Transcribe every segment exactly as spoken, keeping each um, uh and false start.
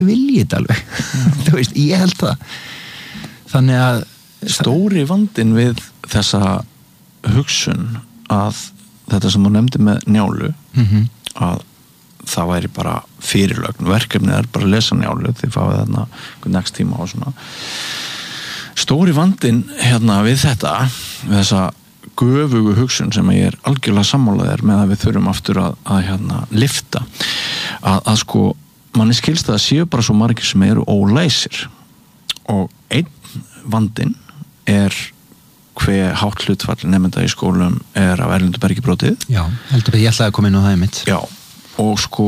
vilji þetta alveg þú veist, ég held það þannig að stóri vandinn við þessa hugsun að þetta sem þú nefndi með Njálu mm-hmm. að það væri bara fyrirlögn verkefnið er bara að lesa Njálu þið fáið þarna next tíma og svona stóri vandinn hérna við þetta við þessa göfugu hugsun sem ég er algjörlega sammálaðir með að við þurfum aftur að, að hérna lifta að, að sko manni skilst að það séu bara svo margir sem eru ólæsir og einn vandinn er hver hátt hlutfall nemenda í skólum er af erlendu bergi brotið já, heldur að ég ætlaði að koma inn á það mitt já og sko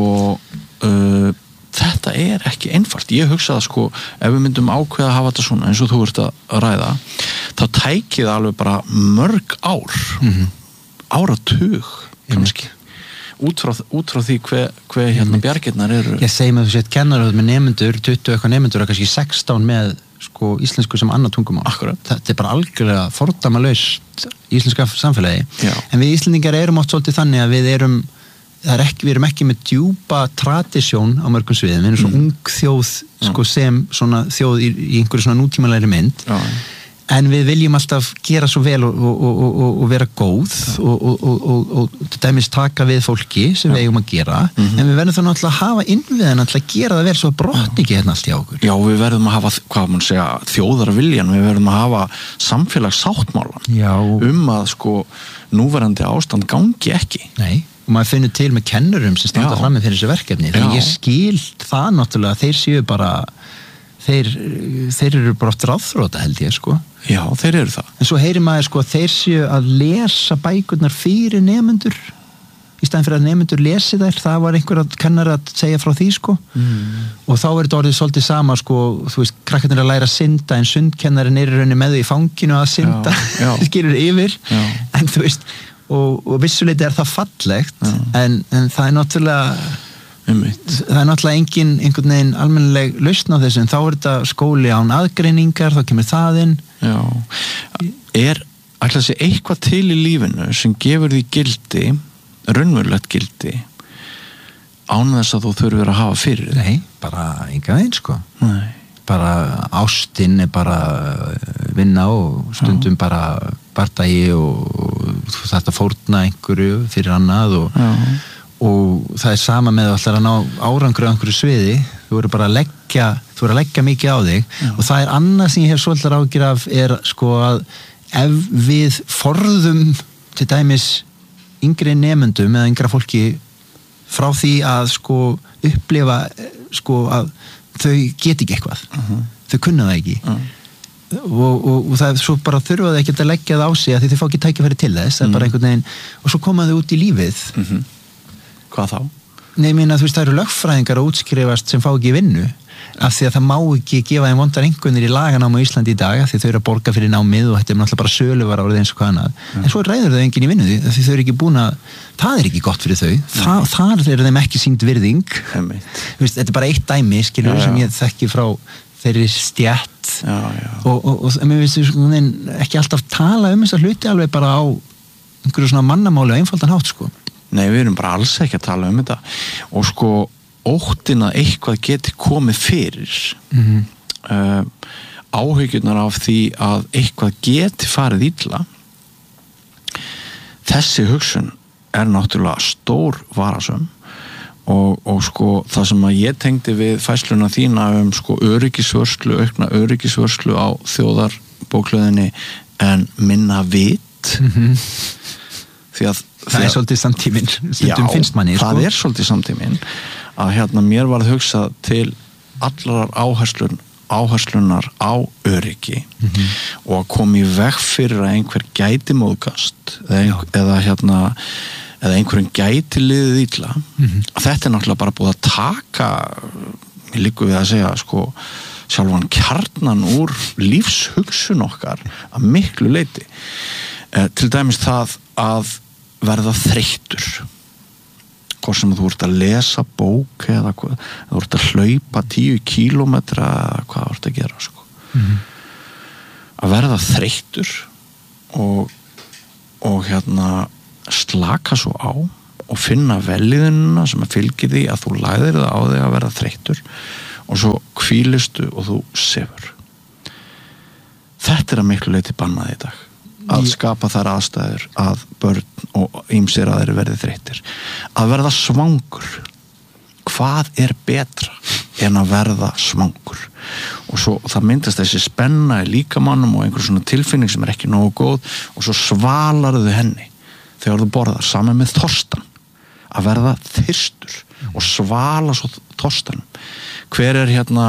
uh, þetta er ekki einfalt ég hugsa það sko ef við myndum ákveða að hafa þetta svona eins og þú ert að ræða þá tækið alveg bara mörg ár mm-hmm. áratug kannski út frá, út frá því hver, hver hérna bjargirnar eru ég segi með þú sett kennaröð með nemendur tuttugu eitthvað nemendur og kannski sextán með sko íslensku sem annað tungumál akkurat þetta er bara algjörlega fordæmalaust í íslenska samfélagi já. En við Íslendingar erum oft svolítið þannig að við erum það er ekki, við erum ekki með djúpa tradisjón á mörgum sviðum, við erum svo mm. ung þjóð sko, sem svona þjóð í, í einhverju svona nútímalegri mynd já. En við viljum alltaf gera svo vel og, og, og, og, og vera góð og, og, og, og til dæmis taka við fólki sem já. Við eigum að gera mm-hmm. en við verðum þá náttúrulega að hafa innviðan að gera það vel svo brotni ekki hérna allt í okkur já, við verðum að hafa, hvað mann segja þjóðarviljan, við verðum að hafa samfélagssáttmálan já. Um að sko núverandi ástand gangi ekki nei og maður finnur til með kennurum sem standa fram með fyrir þessu verkefni þegar ég skil það náttúrulega þeir séu bara þeir, þeir eru bara oft ráðþrota held ég sko já, þeir eru það en svo heyrir maður sko þeir séu að lesa bækurnar fyrir nemendur í staðin fyrir að nemendur lesi þær það var einhver að kennar að segja frá því sko mm. og þá er þetta orðið svolítið sama sko þú veist, krakkarnir að læra að synda en sundkennarin er í rauninni með þau í fanginu að synda skilur yfir já. En þú veist og, og vissuleiti er það fallegt en, en það er náttúrulega Einmitt. Það er náttúrulega engin einhvern veginn almennileg lausn á þessu en þá er þetta skóli án aðgreiningar þá kemur það inn já. Er ætla að sé eitthvað til í lífinu sem gefur því gildi raunverulegt gildi án þess að þú þurfir að hafa fyrir nei, bara enga veginn sko nei. Bara ástin er bara vinna og stundum já. Bara bardagi og, og þetta fórna einhverju fyrir annað og, og það er sama með alltaf að ná árangri á einhverju sviði þú eru bara að leggja þú eru að leggja mikið á þig já. Og það er annað sem ég hef svolítið ágjur af er sko að ef við forðum til dæmis yngri nemendum eða yngra fólki frá því að sko upplifa sko að þau geti ekki eitthvað uh-huh. þau kunna það ekki uh-huh. og, og, og það er svo bara þurfa þau ekki að leggja það á sig að þau fá ekki tækifæri til þess það er uh-huh. bara einhvern veginn og svo koma þau út í lífið uh-huh. hvað þá? Nei, ég meina þú veist það eru lögfræðingar að útskrifast sem fá ekki vinnu af því að það má ekki gefa þeim vondar einhvernir í laganámi á Íslandi í dag af því þau eru að borga fyrir námið og þetta er náttúrulega bara söluvar árið eins og hvað annað mm. en svo ræður þau enginn í vinnu því af því þau eru ekki búin að það er ekki gott fyrir þau Þa, mm. þar eru þeim ekki sýnd virðing veist, þetta er bara eitt dæmi skilur já, sem ég þekki frá þeirri stjætt já, já. og, og, og, og mér finnst ekki alltaf tala um þessa hluti alveg bara á einhverju svona mannamáli og einfaldan hátt sko. Nei, við erum bara alls ekki að tala um þetta og sko óttin að eitthvað geti komið fyrir mm-hmm. uh, áhyggjurnar af því að eitthvað geti farið illa þessi hugsun er náttúrulega stór varasöm og, og sko það sem að ég tengdi við fæsluna þína um sko öryggisvörslu, aukna öryggisvörslu á þjóðarbóklöðinni en minna vit mm-hmm. því að það er svolítið samtíminn stundum finnst manni það sko. er svolítið samtíminn að hérna mér var að hugsa til allar áherslun áherslunar á öryggi mm-hmm. og að koma í veg fyrir að einhver gæti móðgast eða, einhver, eða hérna eða einhverjum gæti liðið illa mm-hmm. að þetta er náttúrulega bara búið að taka ég líku við að segja sko sjálfan kjarnan úr lífshugsun okkar að miklu leyti eh, til dæmis það að verða þreyttur hvort sem þú ert að lesa bók eða hvað, þú ert að hlaupa tíu kílómetra eða hvað þú ert að gera sko. mm-hmm. að verða þreyttur og, og hérna slaka svo á og finna velíðunina sem að fylgir því að þú læðir það á þig að verða þreyttur og svo hvílistu og þú sefur. Þetta er að miklu leyti bannað í dag að skapa þær aðstæður að börn og ýmsir aðrir verði þreyttir. Að verða svangur, hvað er betra en að verða svangur? Og svo það myndast þessi spenna í líkamannum og einhver svona tilfinning sem er ekki nógu góð og svo svalarðu henni þegar þú borðar, saman með þorstan, að verða þyrstur og svala svo þorstanum. Hver er hérna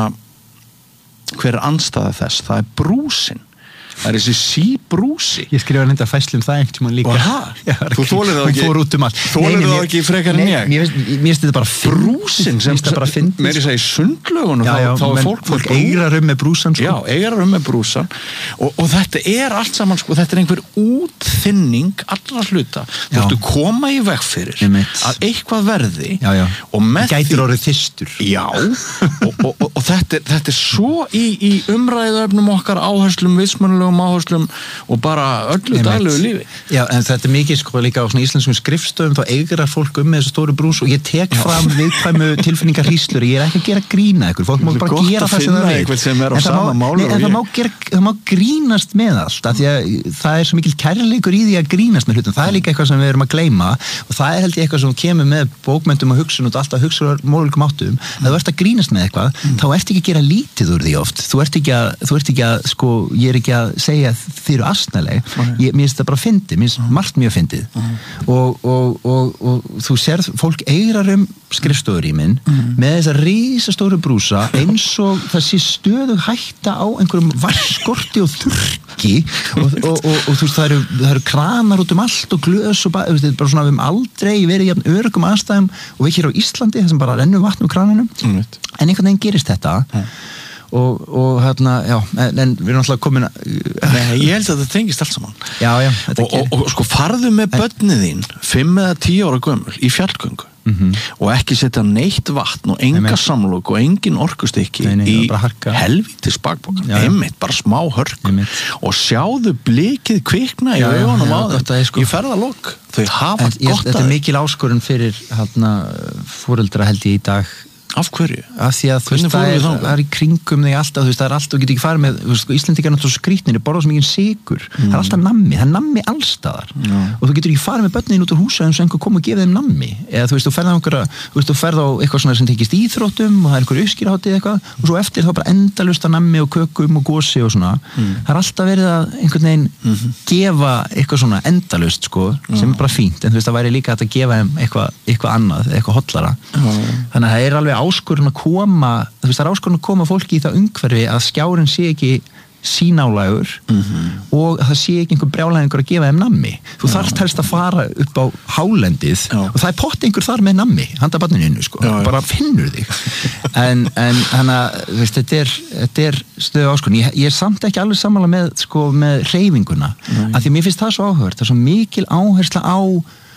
hver er andstæða þess? Það er brúsin. Það er þessi síbrúsi. Ég skrifa nefnda fæslu um það einhvern tímann líka. Já, þú þolir það ekki. Hún fór út um allt. Þolir það ekki frekar en ég. Mér finnst þetta bara brúsin sem meiri segja í sundlögunum já, já, þá er fólk fólk eigrar um með brúsan sko. Já, eigrar um með brúsan og, og þetta er allt saman sko, þetta er einhver útþynning allra hluta. Þú ættu koma í veg fyrir að eitthvað verði já, já. Og með gætir orðið þyrstur. Já, og, og, og, og þetta, er, þetta er svo í, í umræðuefnum okkar áherslum vitsmönnulegu áherslum og bara öllu daglegu lífi. Já, en þetta er mikið sko líka á svona íslenskum skrifstöðum þá eigrar fólk um með þessu stóru brús og ég tek fram viðkvæmu tilfinningar hýslur ég er ekki að gera grína ykkur, fólk má bara gera það sem það vil. Sem er á sama máli en það má, gera, það má grínast með allt af því að það er svo mikil kærleikur í því að grínast með hlutum, það er líka eitthvað sem við erum að gleyma og það er held ég eitthvað sem kemur með bókmenntum og hugsun og alltaf hugsun og mólugum áttum, að þú ert að grínast með eitthvað mm. þá ert ekki að gera lítið úr því oft þú ert ekki að, þú ert ekki að sko, ég er ekki að segja að þið eru astnaleg okay. ég, mér finnst það bara fyndið, mér finnst uh-huh. margt mjög fyndið uh-huh. og, og, og, og þú sérð fólk eigrar um skrifstofur í minn uh-huh. með þessa risastóru brúsa eins og það sé stöðug hætta á einhverjum varskorti og þurrki og, og, og, og, og þú veist það eru, það eru kranar út um allt og glös og bara, bara svona við höfum aldrei verið jafn öruggum aðstæðum og við hér á Íslandi þar sem bara rennur vatn úr kraninu uh-huh. en einhvern veginn gerist þetta uh-huh. og, og hérna, já, en, en við erum alltaf komin að Nei, ég held að þetta tengist allt saman Já, já, og, og, og sko farðu með börnið þín fimm eða tíu ára gömul í fjallgöngu mm-hmm. og ekki setja neitt vatn og enga Nei, samlok og engin orkustykki nei, nei, í helvítis bakpokan einmitt, bara smá hörk einmitt. Og sjáðu blikið kvikna í augunum á þeim sko. Í ferðalok þau hafa en, ég, gott að þetta er mikil áskorun fyrir hérna, foreldra held ég í dag Af hverju? Af því að þú veist, það er, það er í kringum þig alltaf, þú veist, það er alltaf, þú getur ekki farið með, þú veist, Íslendingar er náttúrulega skrýtnir, borða svo mikið sykur, mm. það er alltaf nammi, það er nammi allstaðar mm. og þú getur ekki farið með börnin út úr húsa eins og einhver kom og gefið þeim nammi, eða þú veist, þú ferð á einhverja, þú veist, þú ferð á eitthvað svona sem tekist íþróttum og það er einhver uppskýrháttið eitthvað og svo eftir þá bara endalaust að nammi og kökum og gosi og svona, mm. það er alltaf verið að einhvern veginn mm-hmm. gefa eitthvað svona endalaust, sko, sem er bara fínt, en þú veist, það væri líka að gefa þeim eitthvað, eitthvað annað, eitthvað hollara, mm. þannig að það er alveg áskorun að koma, þú veist það er áskorun að koma fólki í það umhverfi að skjárin sé ekki sínálægur mm-hmm. og það sé ekki einhver brjálæðingur að gefa þeim nammi þú þarft helst að fara upp á hálendið já. Og það er pott einhver þar með nammi handa barninu sko, já, já. Bara finnur þig en, en hana, veist, þetta er, þetta er stöðu áskorun ég, ég er samt ekki alveg sammála með, sko, með hreyfinguna, af því að mér finnst það svo áhugavert það er svo mikil áhersla á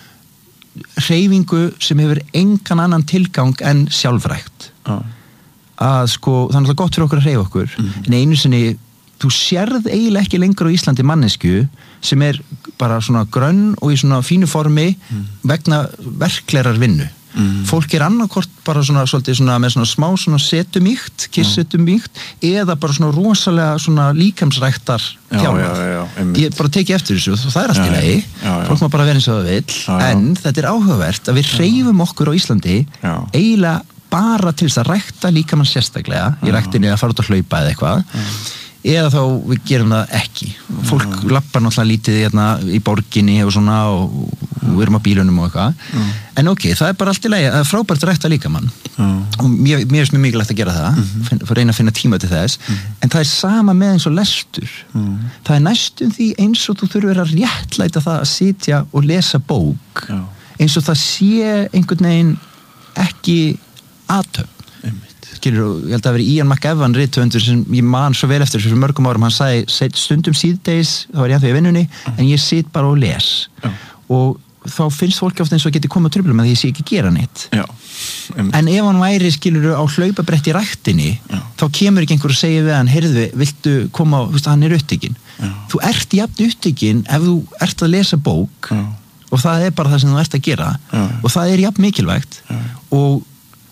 hreyfingu sem hefur engan annan tilgang en sjálfrækt ah. að sko, það er náttúrulega gott fyrir okkur að hreyfa okkur mm-hmm. en einu sinni, þú sérð eiginlega ekki lengur á Íslandi mannesku sem er bara svona grönn og í svona fínu formi mm. vegna verklerar vinnu mm. fólk er annarkort bara svona, svolítið svona með svona smá svona setumíkt kissetumíkt mm. eða bara svona rosalega svona líkamsræktar þjálfað ég bara teki eftir þessu og það er allt í lagi fólk má bara vera eins og það vill já, já. En þetta er áhugavert að við hreyfum okkur á Íslandi já. Eiginlega bara til þess að rækta líkamann sérstaklega í ræktinni að fara út að hlaupa eða eitthvað já. Eða þá við gerum það ekki fólk mm. lappar náttúrulega lítið hérna, í borginni og svona og, og við erum á bílunum og eitthvað mm. en ok, það er bara allt í lagi, það er frábært að rækta líkamann mm. og mér, mér er mjög mikilvægt að gera það mm-hmm. fyrir að reyna að finna tíma til þess mm. en það er sama með eins og lestur mm. það er næstum því eins og þú þurfir að réttlæta það að sitja og lesa bók Já. Eins og það sé einhvern veginn ekki aðtöfn skilur, ég held að það veri Ian McEwan rithöfundur sem ég man svo vel eftir fyrir mörgum árum, hann sagði stundum síðdeis þá var ég ennþá í vinnunni, mm. en ég sit bara og les Já. Og þá finnst fólki ofta eins og geti komið að trufla með því ég sé ekki gera neitt Já. Um. En ef hann væri skilur á hlaupabretti í ræktinni Já. Þá kemur ekki einhver að segja við hann heyrðu, viltu koma, þú veist, hann er upptekinn þú ert jafn upptekinn ef þú ert að lesa bók Já. Og það er bara það sem þú ert að gera Já. Og það er jafn mikilvægt Já. Og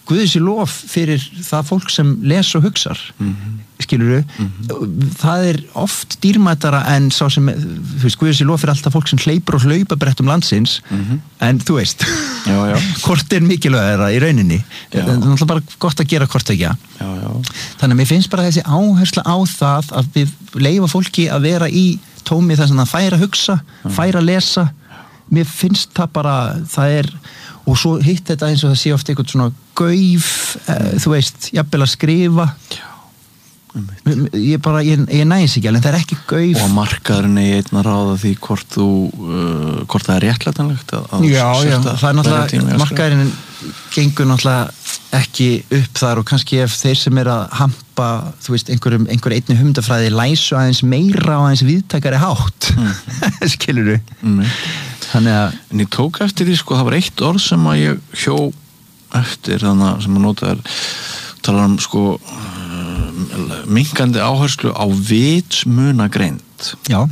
Guði sé lof fyrir það fólk sem les og hugsar mm-hmm. skilurðu mm-hmm. það er oft dýrmætara en sá sem, þú veist, Guði sé lof fyrir alltaf fólk sem hleypur og hlaupa brettum landsins mm-hmm. en þú veist já, já. hvort er mikilvægara í rauninni það er náttúrulega bara gott að gera hvort ekki já, já. Þannig að mér finnst bara þessi áhersla á það að við leyfa fólki að vera í tómi þess að það færa að hugsa mm. færa að lesa mér finnst það bara, það er og svo hitt þetta eins og það sé ofta eitthvað svona gauf, uh, þú veist jafnvel að skrifa já, ég bara, ég, ég næs ekki alveg en það er ekki gauf og markaðurinn er einn að ráða því hvort þú uh, hvort það er réttlætanlegt að já, já, það er náttúrulega markaðurinn gengur náttúrulega ekki upp þar og kannski ef þeir sem er að hampa, þú veist, einhverjum einhver einni humdafræði læsu aðeins meira og aðeins viðtakari hátt mm. skilurðu mm. Þannig að en ég tók eftir því sko, það var eitt orð sem að ég hjó eftir þannig að sem að nota er talar um sko minkandi áherslu á vitsmunagreind já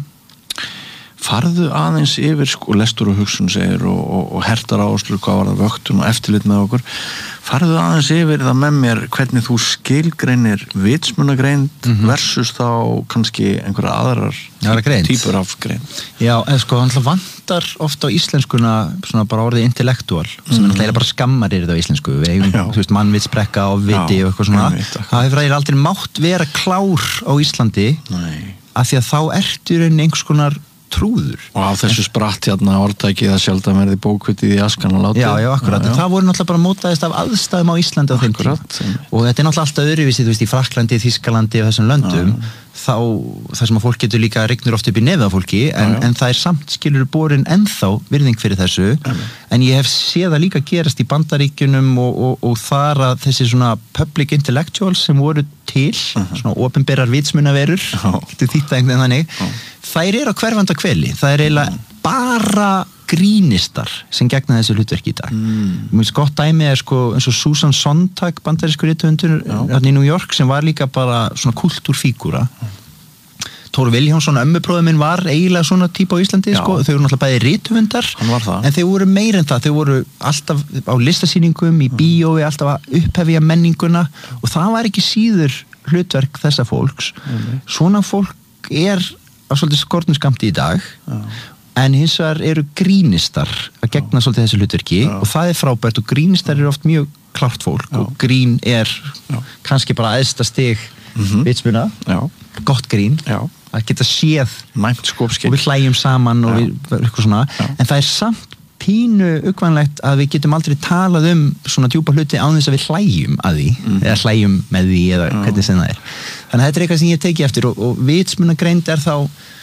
farðu aðeins yfir sko lestur og hugsun segir og, og, og hertar áherslu hvað var það vöktun og eftirlit með okkur farðu aðeins yfir það með mér hvernig þú skilgreinir vitsmunagreind mm-hmm. versus þá kannski einhverja aðrar típur af greind já, eða sko hann vantar ofta á íslenskuna svona bara orðið intellektual sem mm. er náttúrulega bara skammarir þetta á íslensku við eigum, þú veist, mannvitsbrekka og viti já, og eitthvað svona það hefur eiginlega aldrei mátt vera klár á Íslandi Nei. Af því að þá ertu í rauninni einhvers konar trúður og á þessu spratt hérna orðtæki það sjaldan verði bókvitið í askan og látið já, já, akkurat, já, já. Það voru náttúrulega bara mótaðist af aðstæðum á Íslandi á þeim tíma og þetta er náttúrulega alltaf öðruvísið, þú veist, í Frakklandi, Þýskalandi og þessum löndum já, já. Þá, þar sem að fólk getur líka rignur oft upp í nefið á fólki en, já, já. En það er samt skilur borin ennþá virðing fyrir þessu já, en ég hef séð það líka gerast í Bandaríkjunum og, og, og þar að þessi svona public intellectuals sem voru til uh-huh. svona opinberar vitsmunaverur getur þýtt einhvern veginn þannig uh-huh. þær eru á hverfanda hveli, það er eiginlega uh-huh. bara grínistar sem gegna þessu hlutverki í dag mm. mér finnst gott dæmi er sko eins og Susan Sontag bandarískur rithöfundur hérna í New York sem var líka bara svona kultúrfígúra Thor Vilhjálmsson, ömmubróðir minn var eiginlega svona típa á Íslandi sko, þau voru náttúrulega bæði rithöfundar en þau voru meir en það, þau voru alltaf á listasýningum, í bíói alltaf að upphefja menninguna og það var ekki síður hlutverk þessa fólks mm. svona fólk er á svolítið skortnum skammti í dag Já. En hins vegar eru grínistar að gegna svolítið þessu hlutverki Já. Og það er frábært og grínistar eru oft mjög klárt fólk Já. Og grín er Já. Kannski bara æðsta stig mm-hmm. vitsmuna, gott grín Já. Að geta séð og við hlæjum saman og við, eitthvað svona Já. En það er samt pínu uggvænlegt að við getum aldrei talað um svona djúpa hluti án þess að við hlæjum að því mm. eða hlæjum með því eða Já. Hvernig sem það er þannig að þetta er eitthvað sem ég teki eftir og, og vitsmunagreind er þá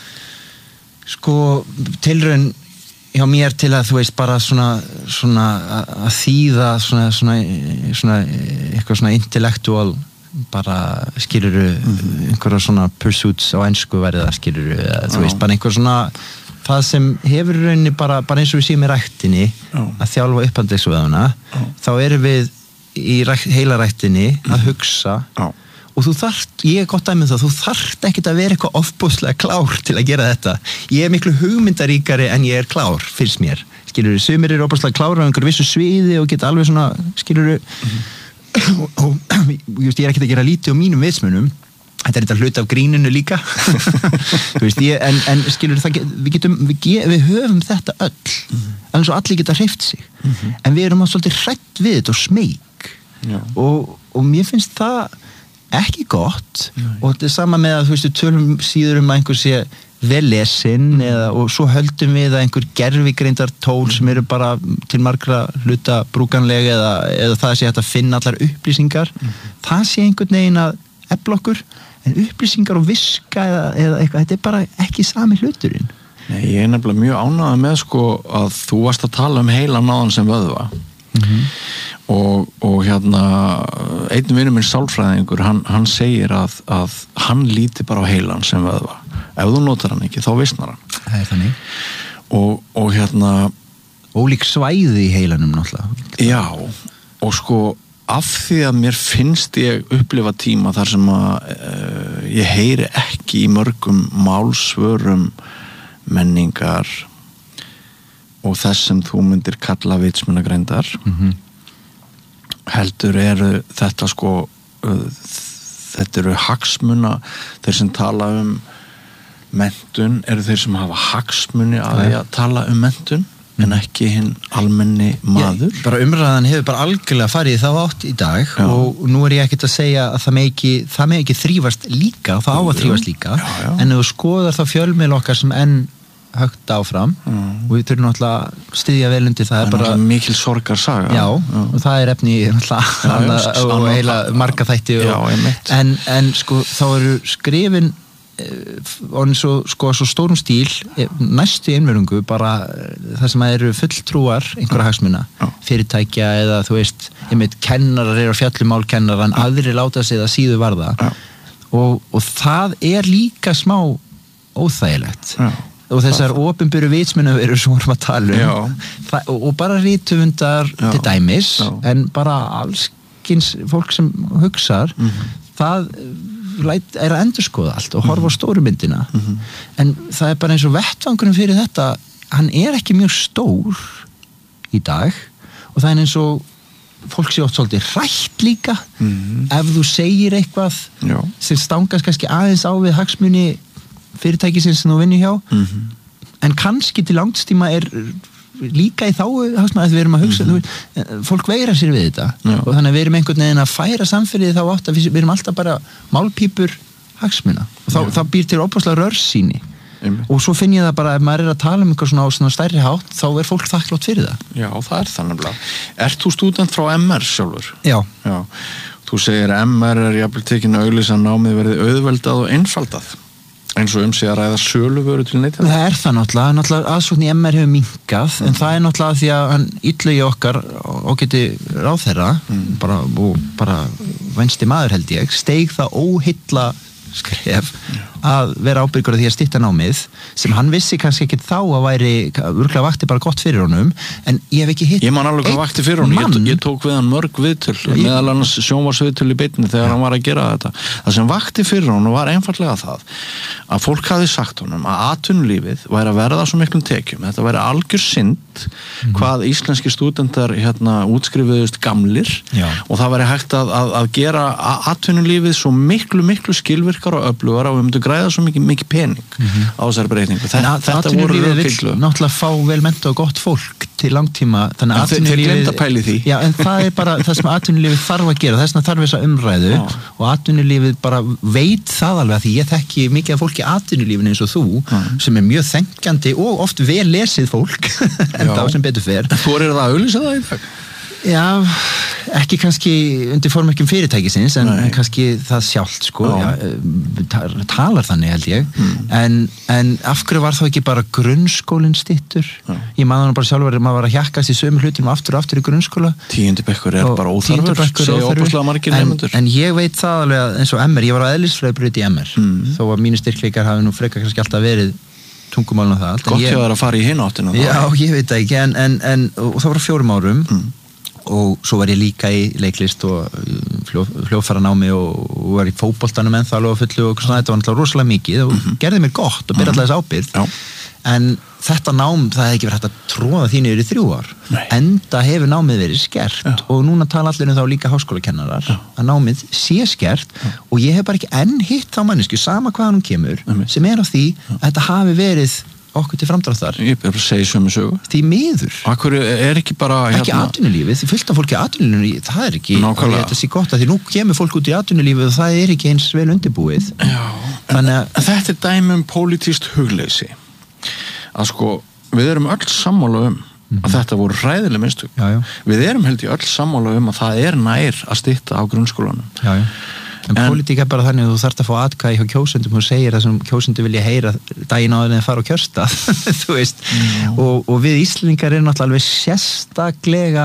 sko tilraun hjá mér til að þú veist bara svona, svona að þýða svona, svona, svona eitthvað svona intellectual bara skiluru mm-hmm. einhverja svona pursuits á ensku verið það skiluru eða, þú veist bara einhver svona það sem hefur rauninni bara, bara eins og við séum í ræktinni Já. Að þjálfa upphandlegsvöðuna þá erum við í rækt, heila ræktinni að hugsa Já. Og þú þarft, ég er gott dæmi um það, þú þarft ekkert að vera eitthvað ofboðslega klár til að gera þetta. Ég er miklu hugmyndaríkari en ég er klár, fyrst mér. Skilurðu, sumir eru ofboðslega klára á einhverju vissu sviði og geta alveg svona, skilurðu, mm-hmm. og, og just, ég er ekkert að gera lítið á mínum vitsmunum. Þetta er þetta hluti af gríninu líka. Þú veist, ég, en, en skilurðu, það, við, getum, við, við höfum þetta öll, mm-hmm. alveg svo allir geta hreyft sig. Mm-hmm. En við erum að svolítið hrætt við þetta og smeyk. Og, og mér finnst það ekki gott Nei. Og þetta er sama með að þú veist, tölum síður um að einhver sé vel lesinn mm. eða, og svo höldum við að einhver gervigreindar tól mm. sem eru bara til margra hluta brúkanlega eða, eða það sé hægt að finna allar upplýsingar mm. það sé einhvern veginn að efla okkur en upplýsingar og viska eða, eða eitthvað, þetta er bara ekki sami hluturinn Nei, ég er nefnilega mjög ánægður með sko að þú varst að tala um heila náðan sem vöðva mm-hmm. Og, og hérna einn vinur minn sálfræðingur hann, hann segir að, að hann líti bara á heilan sem vöðva ef þú notar hann ekki þá vissnar hann það er þannig og, og hérna ólík svæði í heilanum náttúrulega já og sko af því að mér finnst ég upplifa tíma þar sem að uh, ég heyri ekki í mörgum málsvörum menningar og þess sem þú myndir kalla vitsmunagreindar mm-hmm. heldur eru þetta sko þetta eru hagsmuna þeir sem tala um menntun eru þeir sem hafa hagsmuni að því að tala um menntun mm. en ekki hinn almenni maður. Ég, bara umræðan hefur bara algjörlega farið þá átt í dag já. Og nú er ég ekkert að segja að það með ekki, það með ekki þrífast líka og það á að þrífast líka já, já. En ef þú skoðar þá fjölmiðl okkar sem enn högt áfram mm. og við þurfum náttúrulega að styðja vel undir það, það er bara mikil sorgarsaga já, já, og það er efni náttúrulega og heila marga þætti og, já, en, en sko þá eru skrifin og svo, sko, svo stórum stíl næstu einverjungu bara það sem eru fulltrúar einhverja hagsmuna, fyrirtækja eða þú veist, ég meit kennarar eru á fjallumálkennarar en aðrir láta sig það síðu varða og, og það er líka smá óþægilegt já. Og þessar opinberu vitsmunaverur sem vorum að tala um það, og, og bara rithöfundar til dæmis já. En bara allskins fólk sem hugsar mm-hmm. það er að endurskoða allt og horfa á stóru myndina mm-hmm. en það er bara eins og vettvangurinn fyrir þetta hann er ekki mjög stór í dag og það er eins og fólk sé oft svolítið hrætt líka mm-hmm. ef þú segir eitthvað já. Sem stangast kannski aðeins á við hagsmuni fyrirtækisins sem þú vinnur hjá mm-hmm. en kannski til langstíma er líka í þá hagsmuna að við erum að hugsa mm-hmm. fólk veira sér við þetta já. Og þannig að við erum einhvern veginn að færa samfélagið þá átt að við, við erum alltaf bara málpípur hagsmuna og þá, þá býr til óbúslega rörsýni Einmitt. Og svo finn ég það bara ef maður er að tala um eitthvað svona á svona stærri hátt þá er fólk þakklátt fyrir það Já, það er þannig að Ert þú stúdent frá M R sjálfur? Já, já. Þú segir M R er jafnvel tekinn að auglýsa námið verði auðveldað og einfaldað eins og um sig að ræða söluvöru til neytenda? Það er það náttúrulega, náttúrulega aðsókn í M R hefur minnkað, mm. en það er náttúrulega því að hann illegi okkar og geti ráðherra, mm. bara, og bara vænsti maður held ég, steig það óheilla skref yeah. að vera ábyrgur af því að stytta námið sem hann vissi kannski ekki þá að væri örgulega vakti bara gott fyrir honum en ég hef ekki hitt ég man alveg hvað vakti fyrir honum, ég, ég tók við hann mörg viðtöl ég... meðal annars sjónvarsviðtöl í beinni þegar ja. Hann var að gera þetta það sem vakti fyrir honum var einfallega það að fólk hafi sagt honum að atvinnulífið væri að verða svo miklum tekjum þetta væri algjör synd mm. hvað íslenski stúdentar hérna útskrifuðust gamlir Já. Og það væri hægt að, að, að gera atvinnulífið svo miklu miklu skilvirk og öflugar og við myndum græða svo mikið, mikið pening mm-hmm. á þessari breytingu. Þetta, þetta voru rökfyllu. Náttúrulega fá vel menntað og gott fólk til langtíma. Þannig að atvinnulífið... Þeir glemd að pæli því. Já, en það er bara það sem atvinnulífið þarf að gera. Þess vegna þarf þessa umræðu Já. Og atvinnulífið bara veit það alveg að því ég þekki mikið af fólki atvinnulífinu eins og þú Já. Sem er mjög þenkjandi og oft vel lesið fólk en þá sem betur fer. Þú er það að auglýsa það í dag? Já, ekki kannski undir formerkjum fyrirtækisins en Nei. Kannski það sjálft sko Já, talar þannig held ég mm. en, en af hverju var þá ekki bara grunnskólinn styttur Já. Ég man það bara sjálfur maður var að hjakkast í sömu hlutinum aftur og aftur í grunnskóla tíundi bekkur er bara óþarfur segja óbúslega margir nefnendur en ég veit það alveg eins og M R ég var á eðlisfræðibraut í M R mm. þó að mínu styrkleikar hafi nú frekar kannski alltaf verið tungumálun og það gott hjá þær að fara í hinn áttinu Já, ég veit það ekki en, en, en, og það var fjórum árum mm. og svo var ég líka í leiklist og hljó, hljóðfæranámi og, og var í fótboltanum ennþá alveg á fullu og svona, þetta var náttúrulega rosalega mikið og mm-hmm. gerði mér gott og byrja alltaf þess ábyrgð Já. En þetta nám, það hefði ekki verið hægt að tróða því niður í þrjú ár Nei. Enda hefur námið verið skert Já. Og núna tala allir um þá líka háskólakennarar Já. Að námið sé skert Já. Og ég hef bara ekki enn hitt þá mannesku sama hvaðan hún kemur Nei. Sem er á því að þetta hafi verið okkur til framdráttar ég er bara að segja sömu sögu því miður Akkur er ekki bara ekki hérna... atvinnulífið, því fullt af fólki atvinnulífið það er ekki, þetta sé gott að því nú kemur fólk út í atvinnulífið og það er ekki eins vel undirbúið Já, en, að... en þetta er dæmi um pólitískt hugleysi að sko, við erum öll sammála um mm-hmm. að þetta voru hræðileg mistök já, já. Við erum held í öll sammála um að það er nær að stytta á grunnskólanum já, já. En, en pólitík er bara þannig að þú þarft að fá atkvæði hjá kjósendum og segir það sem kjósendur vilja heyra daginn áður en það fara á kjörstað þú veist mm. og, og við Íslendingar erum náttúrulega alveg sérstaklega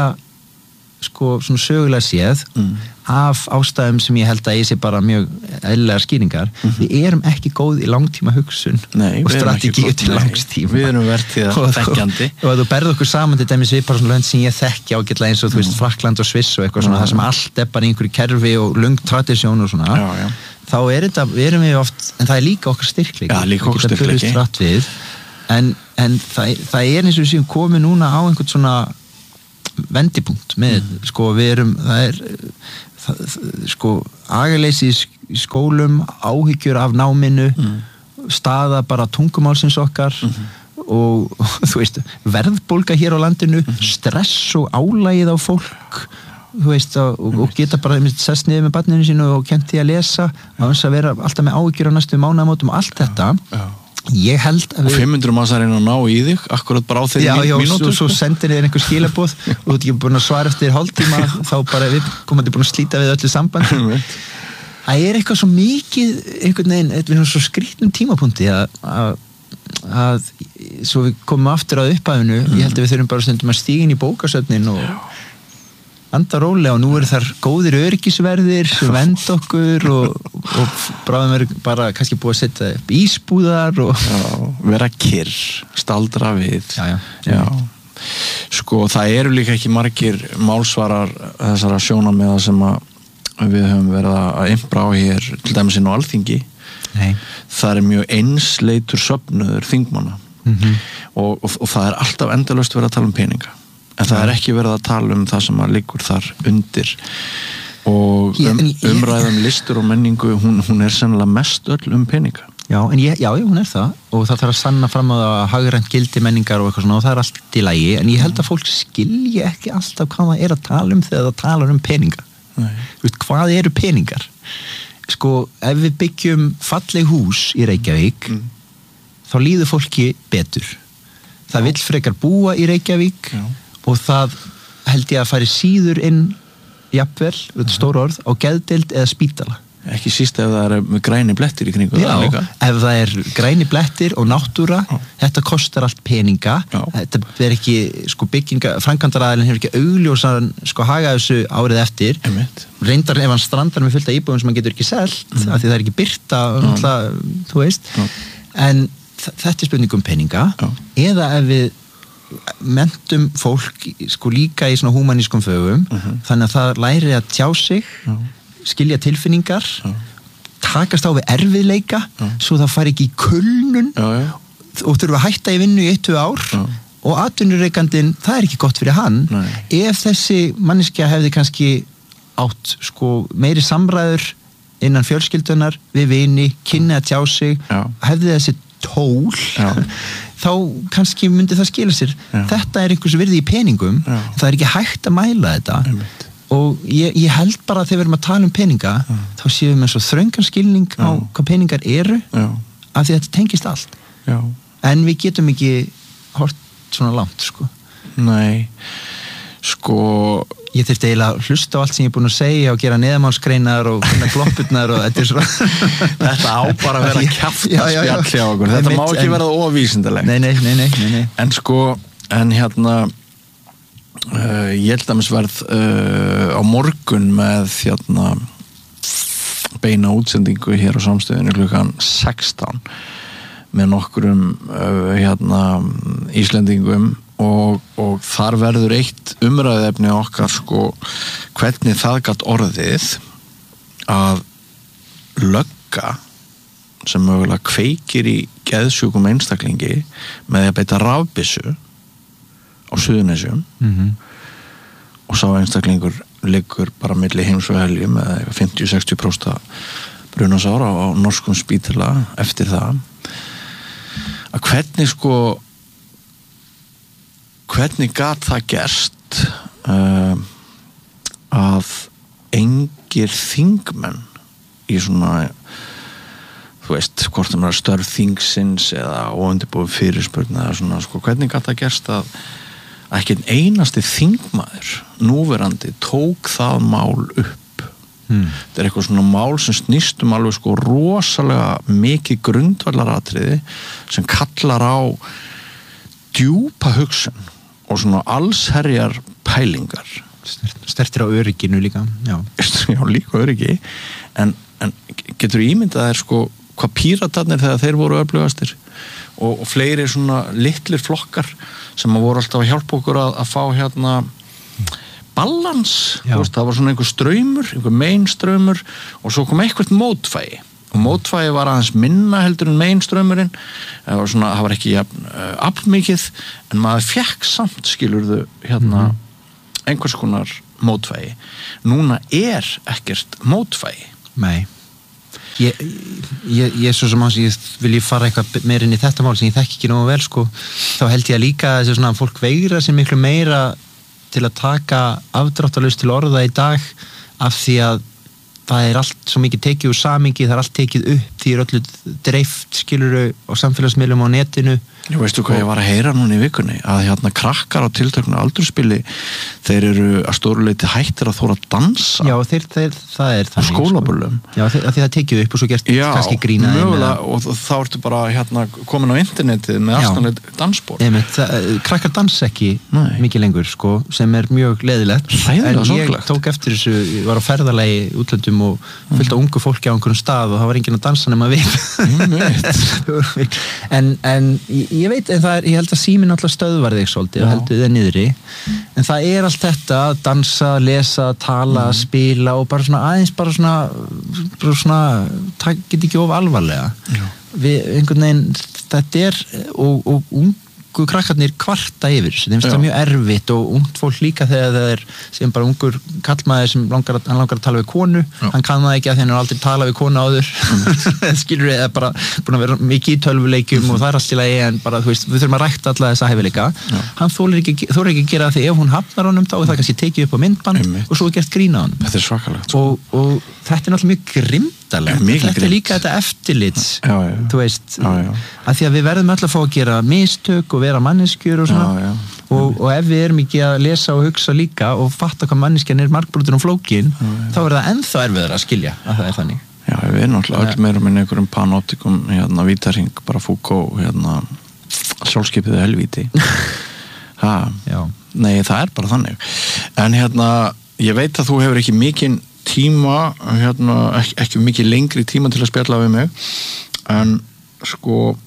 sko svona sögulega séð mm. af ástæðum sem ég held að ég sé bara mjög eðlilegar skýringar mm-hmm. við erum ekki góð í langtíma hugsun Nei, og strategíu til langstíma við erum verðtíða þekkjandi og að þú berð okkur saman til dæmis við bara svona lönd sem ég þekki ágætlega eins og þú veist Frakkland og Sviss og eitthvað svona það sem allt er bara einhverju kerfi og löng tradisjón og svona já, já. Þá er þetta, við erum við oft en það er líka okkar styrkleiki ja, líka okkar styrkleiki en, en það, það er eins og við séum komið núna á einhvern svona vendipunkt með, mm. sko, við erum það er, það, það, sko agaleysi í skólum, áhyggjur af náminu, mm. staða bara tungumálsins okkar mm-hmm. og, og þú veist, verðbólga hér á landinu, mm-hmm. stress og álagið á fólk, þú veist, og, og geta bara sest niður með barninu sínu og kennt því að lesa á þess að vera alltaf með áhyggjur á næstu mánaðamótum og allt þetta. Já, já. Ég held að við... Og fimm hundruð manns að reyna að ná í þig akkurat bara á þeirri mínútu. Já, já, og svo sendir þér einhver skilaboð og þú ert ekki búin að svara eftir hálftíma þá bara við komandi búin að slíta við öllu samband. Það er eitthvað svo mikið einhvern veginn, þetta er svo skrýtnum tímapunkti að, að, að svo við komum aftur að upphæfinu, mm. ég held að við þurfum bara stundum að stíga inn í bókasöfnin og anda rólega og nú eru þar góðir öryggisverðir sem vend okkur og, og bráðum er bara kannski búið að setja upp ísbúðar og já, vera kyrr, staldra við já, já, já. Sko það eru líka ekki margir málsvarar þessara sjónarmiða sem að við höfum verið að impra á hér til dæmis inn á Alþingi. Nei. Það er mjög einsleitur söfnuður þingmanna mm-hmm. og, og, og það er alltaf endalaust verið að tala um peninga en það er ekki verið að tala um það sem að liggur þar undir og um, umræðum listur og menningu hún, hún er sennilega mest öll um peninga. Já, en ég, já, hún er það og það þarf að sanna fram á það hagrænt gildi menningar og eitthvað svona og það er allt í lagi en ég held að fólk skilji ekki alltaf hvað það er að tala um þegar það talar um peninga. Nei. Veist, hvað eru peningar? Sko, ef við byggjum falleg hús í Reykjavík mm. þá líður fólki betur. Það já. Vill frekar búa í Reykjavík já. Og það held ég að fari síður inn jafnvel, þetta er stór orð, á geðdeild eða spítala. Ekki síst ef það er græni blettir í kringu það líka. Já, ef það er græni blettir og náttúra, já. Þetta kostar allt peninga. Já. Þetta er ekki, sko bygginga, framkvæmdaraðilinn hefur ekki augljósan, sko haga þessu árið eftir. Einmitt. Reyndar ef hann strandar með fullt af íbúðum sem hann getur ekki selt, mm. af því það er ekki byrta, alltaf, þú veist. Já. En þetta er spurning um peninga. Já. Eða ef við mentum fólk sko líka í svona húmanískum fögum uh-huh. þannig að það læri að tjá sig uh-huh. skilja tilfinningar uh-huh. takast á við erfiðleika uh-huh. svo það fari ekki í kulnun uh-huh. og þurfa að hætta í vinnu í eitt til tvö ár uh-huh. og atvinnureikandinn, það er ekki gott fyrir hann uh-huh. ef þessi manneskja hefði kannski átt sko meiri samræður innan fjölskyldunar við vini, kynni að tjá sig uh-huh. hefði þessi tól uh-huh. þá kannski myndi það skila sér já. Þetta er einhvers virði í peningum já. Það er ekki hægt að mæla þetta Einmitt. Og ég, ég held bara að þegar við erum að tala um peninga já. Þá séum við með svo þröngan skilning já. Á hvað peningar eru já. Af því að þetta tengist allt já. En við getum ekki hort svona langt sko. Nei sko ég þurfti eiginlega að hlusta á allt sem ég er búin að segja og gera neðamálsgreinar og finna gloppurnar og þetta er svona þetta á bara að vera kjaftaspjall hjá okkur þetta má ekki en... verða óvísindalegt nei, nei, nei, nei, nei. En sko en hérna uh, ég held að mér verð uh, á morgun með hérna beina útsendingu hér á Samstöðinni klukkan sextán með nokkurum uh, hérna Íslendingum Og, og þar verður eitt umræðefni okkar sko hvernig það gat orðið að lögga sem mögulega kveikir í geðsjúkum einstaklingi með að beita rafbyssu á Suðurnesjum mm-hmm. og sá einstaklingur liggur bara milli heims og helju með fimmtíu til sextíu prósent brunasára á, á norskum spítala eftir það að hvernig sko hvernig gat það gerst uh, að engir þingmenn í svona þú veist, hvort það er störf þingsins eða óundirbúið fyrirspurn eða svona, sko, hvernig gat það gerst að ekki einasti þingmaður núverandi tók það mál upp hmm. þetta er eitthvað svona mál sem snýst um alveg sko rosalega mikið grundvallaratriði sem kallar á djúpa hugsun og svona allsherjar pælingar stertir á örygginu líka já, já líka öryggi en, en getur ímyndað þér sko hvað píratarnir þegar þeir voru öflugastir og, og fleiri svona litlir flokkar sem að voru alltaf að hjálpa okkur að, að fá hérna balans, veist, það var svona einhver straumur einhver mainstraumur og svo kom eitthvað mótfæi og mótfæi var aðeins minna heldur en mainstraumurinn það var svona, það var ekki uh, aflmikið en maður fekk samt skilurðu hérna mm-hmm. einhvers konar mótvægi. Núna er ekkert mótvægi. Nei. Ég, ég, ég svo sem hans, ég vil ég fara eitthvað meira inn í þetta mál sem ég þekki ekki nógu vel sko, þá held ég að líka að þessi svona fólk veigra sem miklu meira til að taka afdráttarlaust til orða í dag af því að það er allt svo mikið tekið úr samingi, það er allt tekið upp, því er öllu dreift skiluru á samfélagsmiðlum á netinu. Ég veistu hvað ég var að heyra núna í vikunni, að hérna krakkar á tilteknu aldurspili, þeir eru að stóruleiti hættir að þóra að dansa. Já, þeir, þeir, það er þannig. Á skólaböllum. Sko. Já, þeir, því það tekið upp og svo gert Já, kannski grína. Já, mögulega, og þá ertu bara hérna komin á internetið með aðstæðanlegt dansspor. Einmitt, krakkar dansa ekki Nei. mikið lengur, sko, sem er mjög leðilegt. Hræðilega en ég sorglegt. tók eftir þessu, ég var á ferðalagi útlöndum og fullt á ungu fólki á einhverjum stað og það var enginn að dansa nema við. en, en ég, ég veit, en það er, ég held að síminn alltaf stöðvar þig svolítið og heldur þig niðri, en það er allt þetta að dansa, lesa, tala, mm. spila og bara svona aðeins bara svona, bara svona það get ekki of alvarlega. Já. Við einhvern veginn, þetta er og, og ungu krakkarnir kvarta yfir þessu, þeim finnst það mjög erfitt og ungt fólk líka þegar það er sem bara ungur kallmaður sem langar að, hann langar að tala við konu, Já. hann kann það ekki að því hann er aldrei talað við konu áður mm. skilur við, eða bara búin að vera mikið í tölvuleikjum mm. og það er allt í lagi en bara, þú veist, við þurfum að rækta alla þessa hæfileika Já. hann þolir ekki, þolir ekki að gera það því ef hún hafnar honum þá er það kannski tekið upp á myndband mm. og svo er gert grín á honum. Þetta er svakalegt sko. og, og þetta er náttúrulega mjög grimmdalegt, þetta er líka þetta eftirlits já, já. þú veist, já, já. að því að við verðum öll að fá að gera mistök og vera manneskjur og svona já, já. Og, og ef við erum ekki að lesa og hugsa líka og fatta hvað manneskjan er margbrotin og flókin já, já. þá er það ennþá erfiðar að skilja að það er þannig. Já, við erum náttúrulega öll meira með einhverjum panoptikum hérna vítarhing, bara Foucault hérna, sjálfskeipiðu helvíti ha, nei það er bara þannig en hérna, ég veit að þú hefur ekki mikinn tíma hérna, ekki, ekki mikið lengri tíma til að spjalla við mig en sko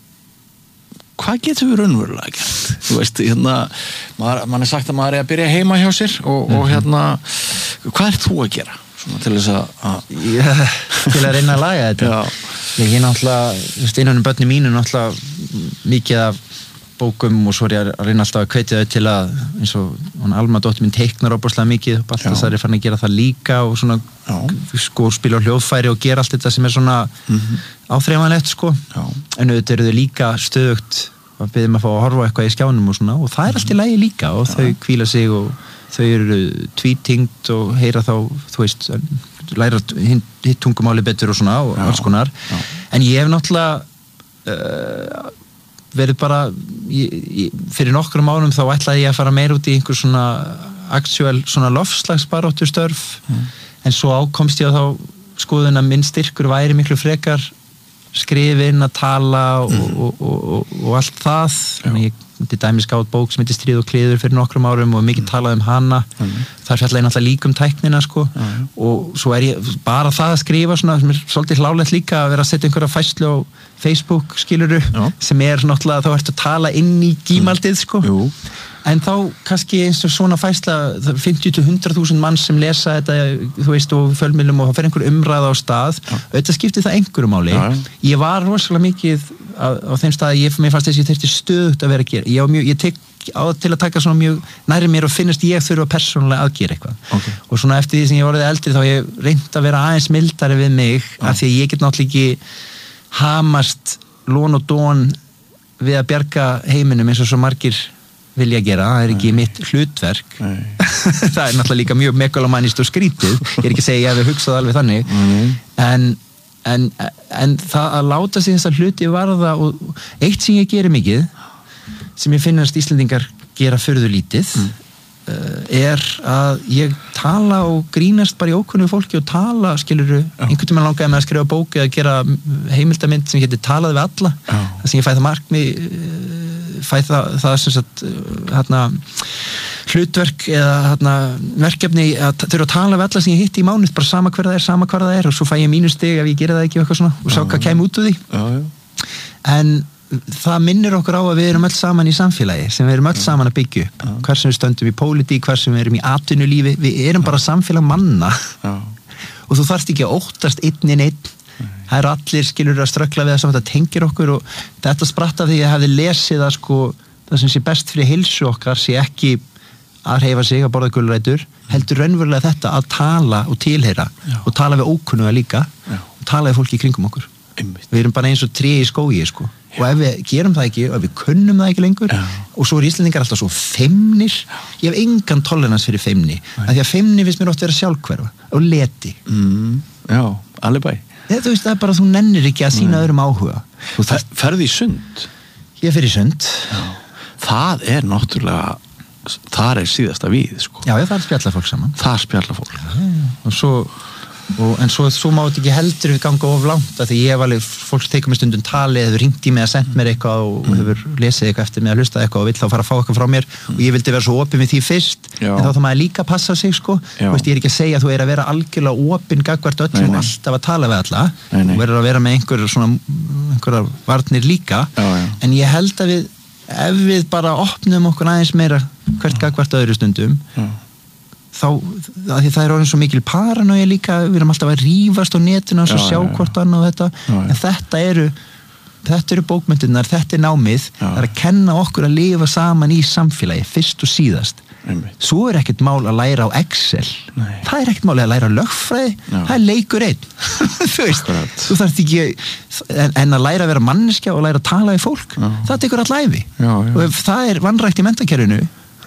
hvað getur við raunverulega gert? Þú veist, hérna maður, mann er sagt að maður er að byrja heima hjá sér og, mm-hmm. og hérna hvað er þú að gera? Svona til þess að, að... Já, til að reyna að laga þetta ég er náttúrulega, þú veist, innan um börni mínu náttúrulega mikið af bókum og svo er ég að reyna alltaf að hvetja þau til að eins og hún Alma dóttir mín teiknar óbúrslega mikið og alltaf það er fann að gera það líka og svona sko spila á hljóðfæri og gera allt þetta sem er svona mm-hmm. áþreifanlegt sko Já. En auðvitað eru þau líka stöðugt að biðja mig að fá að horfa eitthvað í skjánum og svona og það er allt í lagi líka og Já. Þau hvíla sig og þau eru tvítingt og heyra þá þú veist, læra hitt tungumáli betur og svona og Já. Alls konar Já. En ég hef náttúrulega uh, verið bara ég, ég, fyrir nokkrum árum þá ætlaði ég að fara meir út í einhver svona aktúel svona lofslagsbaróttu störf mm. en svo ákomst ég að þá skoðun að minn styrkur væri miklu frekar skrifin að tala og, mm. og, og, og, og allt það þannig ég til dæmis gátt bók sem heitir Stríð og kliður fyrir nokkrum árum og mikið mm. talað um hana mm. þar fjallaði náttúrulega líka um tæknina sko mm. og svo er ég bara það að skrifa svona sem er svolítið hlálegt líka að vera að setja einhverja færslu á Facebook skiluru Já. Sem er náttúrulega þá ertu að tala inn í gímaldið sko Jú. En þá kannski eins og svona færsla fimmtíu til hundrað þúsund manns sem lesa þetta þú veist og fjölmiðlum og það fer einhver umræða á stað Já. Auðvitað skiptir það einhverju máli Já. Ég var rosalega mikið á, á þeim stað að ég mér fannst þess að ég þurfti stöðugt að vera að gera ég, mjög, ég tek á til að taka svona mjög næri mér og finnast ég þurfa persónulega að gera eitthvað okay. og svona eftir því sem ég orðið eldri þá ég reynt að vera aðeins mildari við mig Já. Af því að ég get náttúrulega ekki hamast lón og dón við að bjarga heiminum eins og svo margir vilja gera, það er ekki Nei. Mitt hlutverk það er náttúrulega líka mjög megalomannist og skrítið, ég er ekki að segja ég hef hugsað alveg þannig mm. en, en, en það að láta sig þessar hluti varða og eitt sem ég gerir mikið sem ég finnast Íslendingar gera furðu lítið mm. er að ég tala og grínast bara í ókunnu fólki og tala, skiluru, einhvern tímann langaði með að skrifa bók eða gera heimildamynd sem getur talað við alla, Já. Það sem ég fæ það markmið fæ það, það sem sagt hérna hlutverk eða hérna verkefni að þurfa að tala við alla sem ég hitti í mánuð, bara sama hver það er, sama hvar það er og svo fæ ég mínustig ef ég gera það ekki og eitthvað svona og sjá hvað kemur út úr því Já, já. En það minnir okkur á að við erum öll saman í samfélagi sem við erum öll saman að byggja upp Já. Hver sem við stöndum í pólitík, hver sem við erum í atvinnulífi, við erum bara samfélag manna Já. Og þú þarft ekki að óttast einn inn einn það eru allir skilur að ströggla við það sem þetta tengir okkur og þetta spratt af því að ég hefði lesið að sko það sem sé best fyrir heilsu okkar sé ekki að hreyfa sig, að borða gulrætur, heldur raunverulega þetta að tala og tilheyra Já. Og tala við ókunnuga líka Já. Og tala við fólki í kringum okkur. Einmitt. Við erum bara eins og tré í skógi, sko. Já. Og ef við gerum það ekki, og ef við kunnum það ekki lengur, Já. Og svo er Íslendingar alltaf svo feimnir, ég hef engan tolerans fyrir feimni, af því að feimni finnst mér oft vera sjálfhverfa og leti. Mm. Já, alibæ. Þú veist, það er bara að þú nennir ekki að sína öðrum áhuga. Þú Fer, ferði í sund? Ég fer í sund. Já. Það er náttúrulega, það er síðasta við, sko. Já, já, það er spjalla fólk saman. Það er spjalla fólk. Já, já. Og svo, og, en svo, svo má þetta ekki heldur við ganga of langt, af því ég hef alveg, fólk tekur mér stundum tali, hefur ringt í mig að senda mér eitthvað og mm. hefur lesið eitthvað eftir mig að hlusta eitthvað og vill þá fara að fá eitthvað frá mér mm. og ég vildi vera svo opin við því fyrst, já. En þá þá maður líka passa sig, sko. Veist, ég er ekki að segja að þú er að vera algjörlega opin gagnvart öllum og alltaf að tala við alla nei, nei. Og verður að vera með einhver svona, einhverjar varnir líka, já, já. En ég held að við ef við bara opnum okkur aðeins meira hvert gagnvart öðru stundum ja. Þá, að því það er orðin svo mikil paranoia líka, við erum alltaf að rífast á netinu og svo sjá hvort annað og þetta já, já. En þetta eru þetta eru bókmyndirnar, þetta er námið já. Það er að kenna okkur að lifa saman í samfélagi fyrst og síðast Einmitt. Svo er ekkert mál að læra á Excel Nei. Það er ekkert mál að læra lögfræði já. Það er leikur einn þú veist, Akkurat. Þú þarft ekki en, en að læra að vera manneskja og læra að tala við fólk já. Það tekur all ævi já, já. Og ef það er vanrækt í menntakerfinu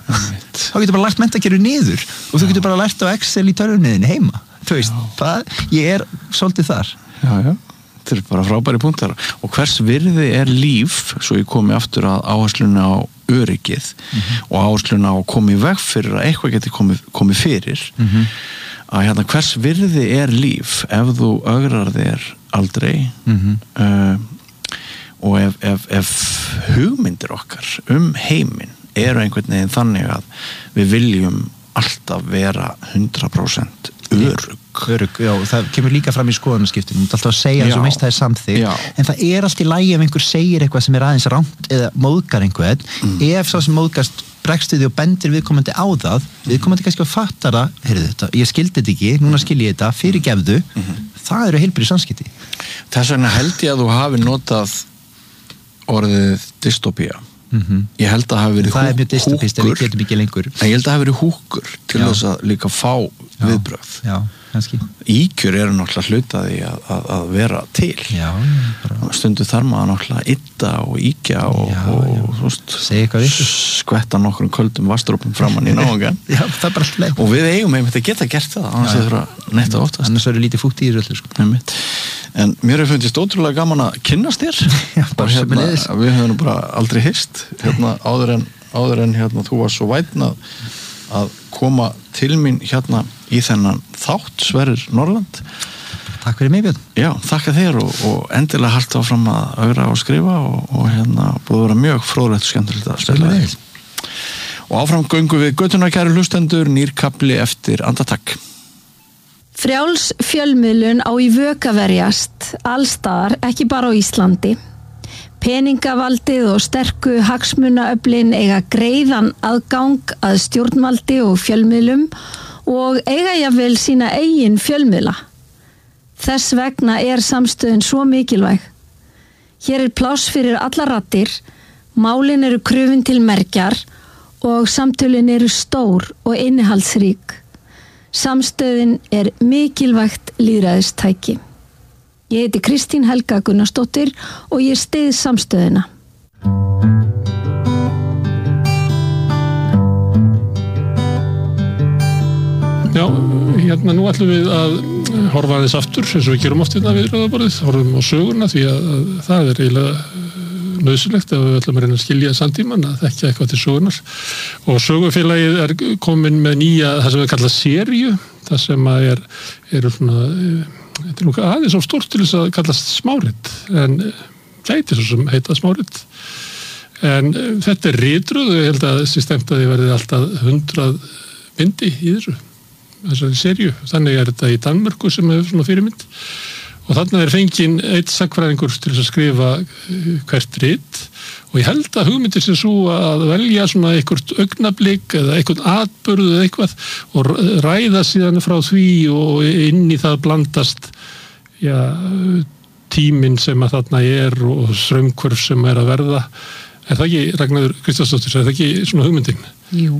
þá getur bara lært menntakerfinu niður og þú getur bara lært á Excel í tölvunniðinu heima þú veist, það, ég er svolítið þar Já, já Þetta er bara frábæri punktar og hvers virði er líf svo ég komi aftur að áhersluna á öryggið mm-hmm. og áhersluna á að koma í veg fyrir að eitthvað geti komið, komið fyrir mm-hmm. að hérna hvers virði er líf ef þú ögrar þér aldrei mm-hmm. uh, og ef, ef, ef hugmyndir okkar um heiminn eru einhvern veginn þannig að við viljum alltaf vera hundrað prósent örugg örugg, já, það kemur líka fram í skoðanaskiptum, þú ert alltaf að segja eins og meist það er samþykkt, en það er allt í lagi ef einhver segir eitthvað sem er aðeins rangt eða móðgar einhvern, mm. ef sá sem móðgast bregst við því og bendir viðkomandi á það viðkomandi kannski að fatta það, heyrðu þetta, ég skildi þetta ekki, núna skil ég þetta fyrirgefðu, mm-hmm. það eru heilbrigð samskipti. Þess vegna held ég að þú hafi notað orðið dystopía Mm-hmm. Ég held að hafi verið húkur. Það er mjög dystopist ef við getum ekki lengur. En ég held að hafi verið húkur til Já. Þess að líka fá Já. Viðbrögð. Já, kannski. Íkjur eru náttúrulega hlutaði að, að, að vera til. Já, bara... Stundu þarf maður náttúrulega ytta og íkja og, já, og þú veist, skvetta nokkrum köldum vastrópum framann í náðungan. Já, það er bara alltaf leið. Og við eigum einmitt að geta gert það, annars er það netta oftast. Annars verður lítið fútt í þessu öllu, sko. Einmitt. En mér hefur fundist ótrúlega gaman að kynnast þér Já, hérna, við höfum bara aldrei hist hérna, áður en, áður en hérna, þú var svo vætn að, að koma til mín hérna í þennan þátt Sverrir Norland Takk fyrir mig Björn Já, þakka þér og, og endilega halda áfram að augra og skrifa og, og hérna búið að vera mjög fróðlegt og skemmtilegt að spila þér og áfram göngum við göttuna kæru hlustendur nýr kafli eftir andartak Frjáls fjölmiðlun á í vök að verjast allstaðar, ekki bara á Íslandi. Peningavaldið og sterku hagsmunaöflin eiga greiðan aðgang að stjórnvaldi og fjölmiðlum og eiga jafnvel sína eigin fjölmiðla. Þess vegna er samstöðin svo mikilvæg. Hér er pláss fyrir alla raddir, málin eru krufin til mergjar og samtölin eru stór og innihaldsrík. Samstöðin er mikilvægt lýðræðistæki. Ég heiti Kristín Helga Gunnarsdóttir og ég styð samstöðina. Já, hérna nú ætlum við að horfa aðeins aftur eins og við gerum oft hérna við rauðaborðið, horfum á söguna því að, að það er eiginlega nauðsynlegt ef við ætlum að reyna að skilja samtímann að þekkja eitthvað til sögunar og sögufélagið er komin með nýja það sem við kalla seríu það sem að er, er svona þetta er nú aðeins of stórt til þess að kallast smárit en gæti svo sem heita smárit en þetta er ritruð og ég held að þessi stemt að þið verði alltaf hundrað myndi í þessu þessari seríu, þannig er þetta í Danmörku sem hefur svona fyrirmynd og þarna er fenginn eitt sagnfræðingur til að skrifa hvert rit og ég held að hugmyndir sé svo að velja svona einhvert augnablik eða einhvern atburð eða eitthvað og ræða síðan frá því og inn í það blandast já, tíminn sem að þarna er og straumhvörf sem er að verða. Er það ekki, Ragnheiður Kristjánsdóttir, er það ekki svona hugmyndin? Jú.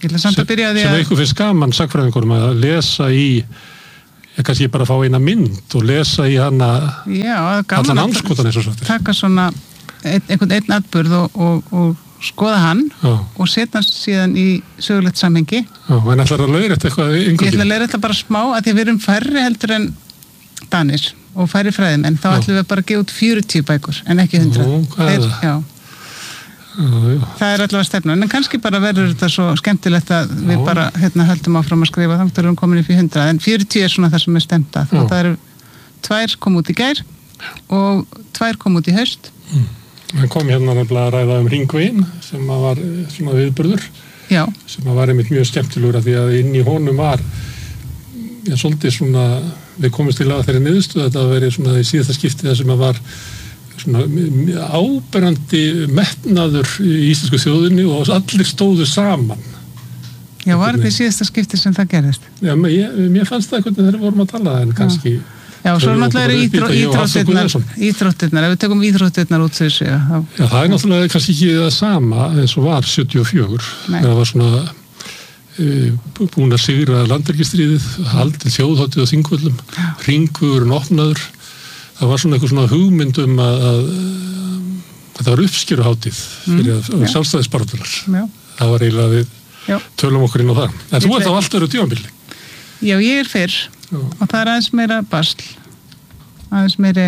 Ég ætla samt að byrja að því að... Sem eitthvað finnst gaman sagfræðingurum að lesa í, ég kannski bara fá eina mynd og lesa í hana Já, allan anskotan eins og svo. Taka svona ein, einhvern einn atburð og, og, og skoða hann Já. Og setja hann síðan í sögulegt samhengi. Já, en ætlar að leiðrétta eitthvað Ég ætla að leiðrétta bara smá að því við erum færri heldur en Danir og færri fræðum en þá Já. ætlum við bara að gefa út fjörutíu bækur en ekki hundrað. Nú, hvað er það? Já. Já, já. Það er allavega stefnan, en kannski bara verður þetta svo skemmtilegt að við Já. bara hérna höldum áfram að skrifa þannig að við erum komin upp í hundrað, en fjörutíu er svona það sem er stemt að það eru tvær kom út í gær og tvær kom út í haust. Mm. Hann kom hérna nefnilega að ræða um Hringveginn sem að var svona viðburður Já. sem að var einmitt mjög skemmtilegur af því að inn í honum var já, svolítið svona, við komumst til að þeirri niðurstöðu að það veri svona í síðasta skipti það sem að var svona áberandi metnaður í íslensku þjóðinni og allir stóðu saman. Já, var þetta í síðasta skipti sem það gerðist? Já, ég, mér fannst það hvernig þeir vorum að tala en kannski... Já, svo náttúrulega eru íþró, íþróttirnar, íþróttirnar, ef við tekum íþróttirnar út fyrir sig. Já, Já, það er náttúrulega kannski ekki það sama eins og var sjötíu og fjögur. Það var svona e, búin að sigra landhelgisstríðið, haldið þjóðhátíð á Þingvöllum, hringvegurinn opnaður. Það var svona eitthvað svona hugmyndum að, að, að það var uppskeruhátíð fyrir mm, sjálfstæðisbaráttunar. Það var eiginlega við já. Tölum okkur inn á það. En ég þú ert á allt öðru tímabili. Já, ég er fyrr já. Og það er aðeins meira basl, aðeins meiri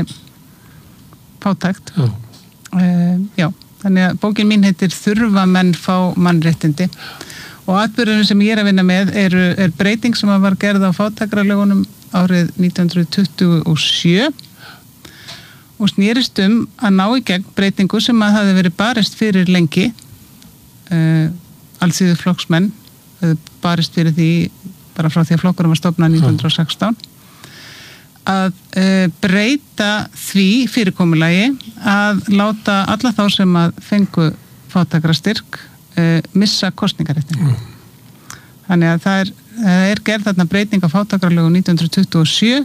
fátækt. Já. Uh, já, þannig að bókin mín heitir Þurfa menn fá mannréttindi og atburðurinn sem ég er að vinna með er, er breyting sem var gerð á fátækralögunum árið nítján hundruð tuttugu og sjö og snerist um að ná í gegn breytingu sem að hafi verið barist fyrir lengi uh, allþýðu flokksmenn uh, barist fyrir því bara frá því að flokkurum var stofnað nítján hundruð og sextán að uh, breyta því fyrirkomulagi að láta alla þá sem að fengu fátækrastyrk uh, missa kosningaréttin. Mm. Þannig að það er, það er gerð þarna breyting á fátækralögu nítján hundruð tuttugu og sjö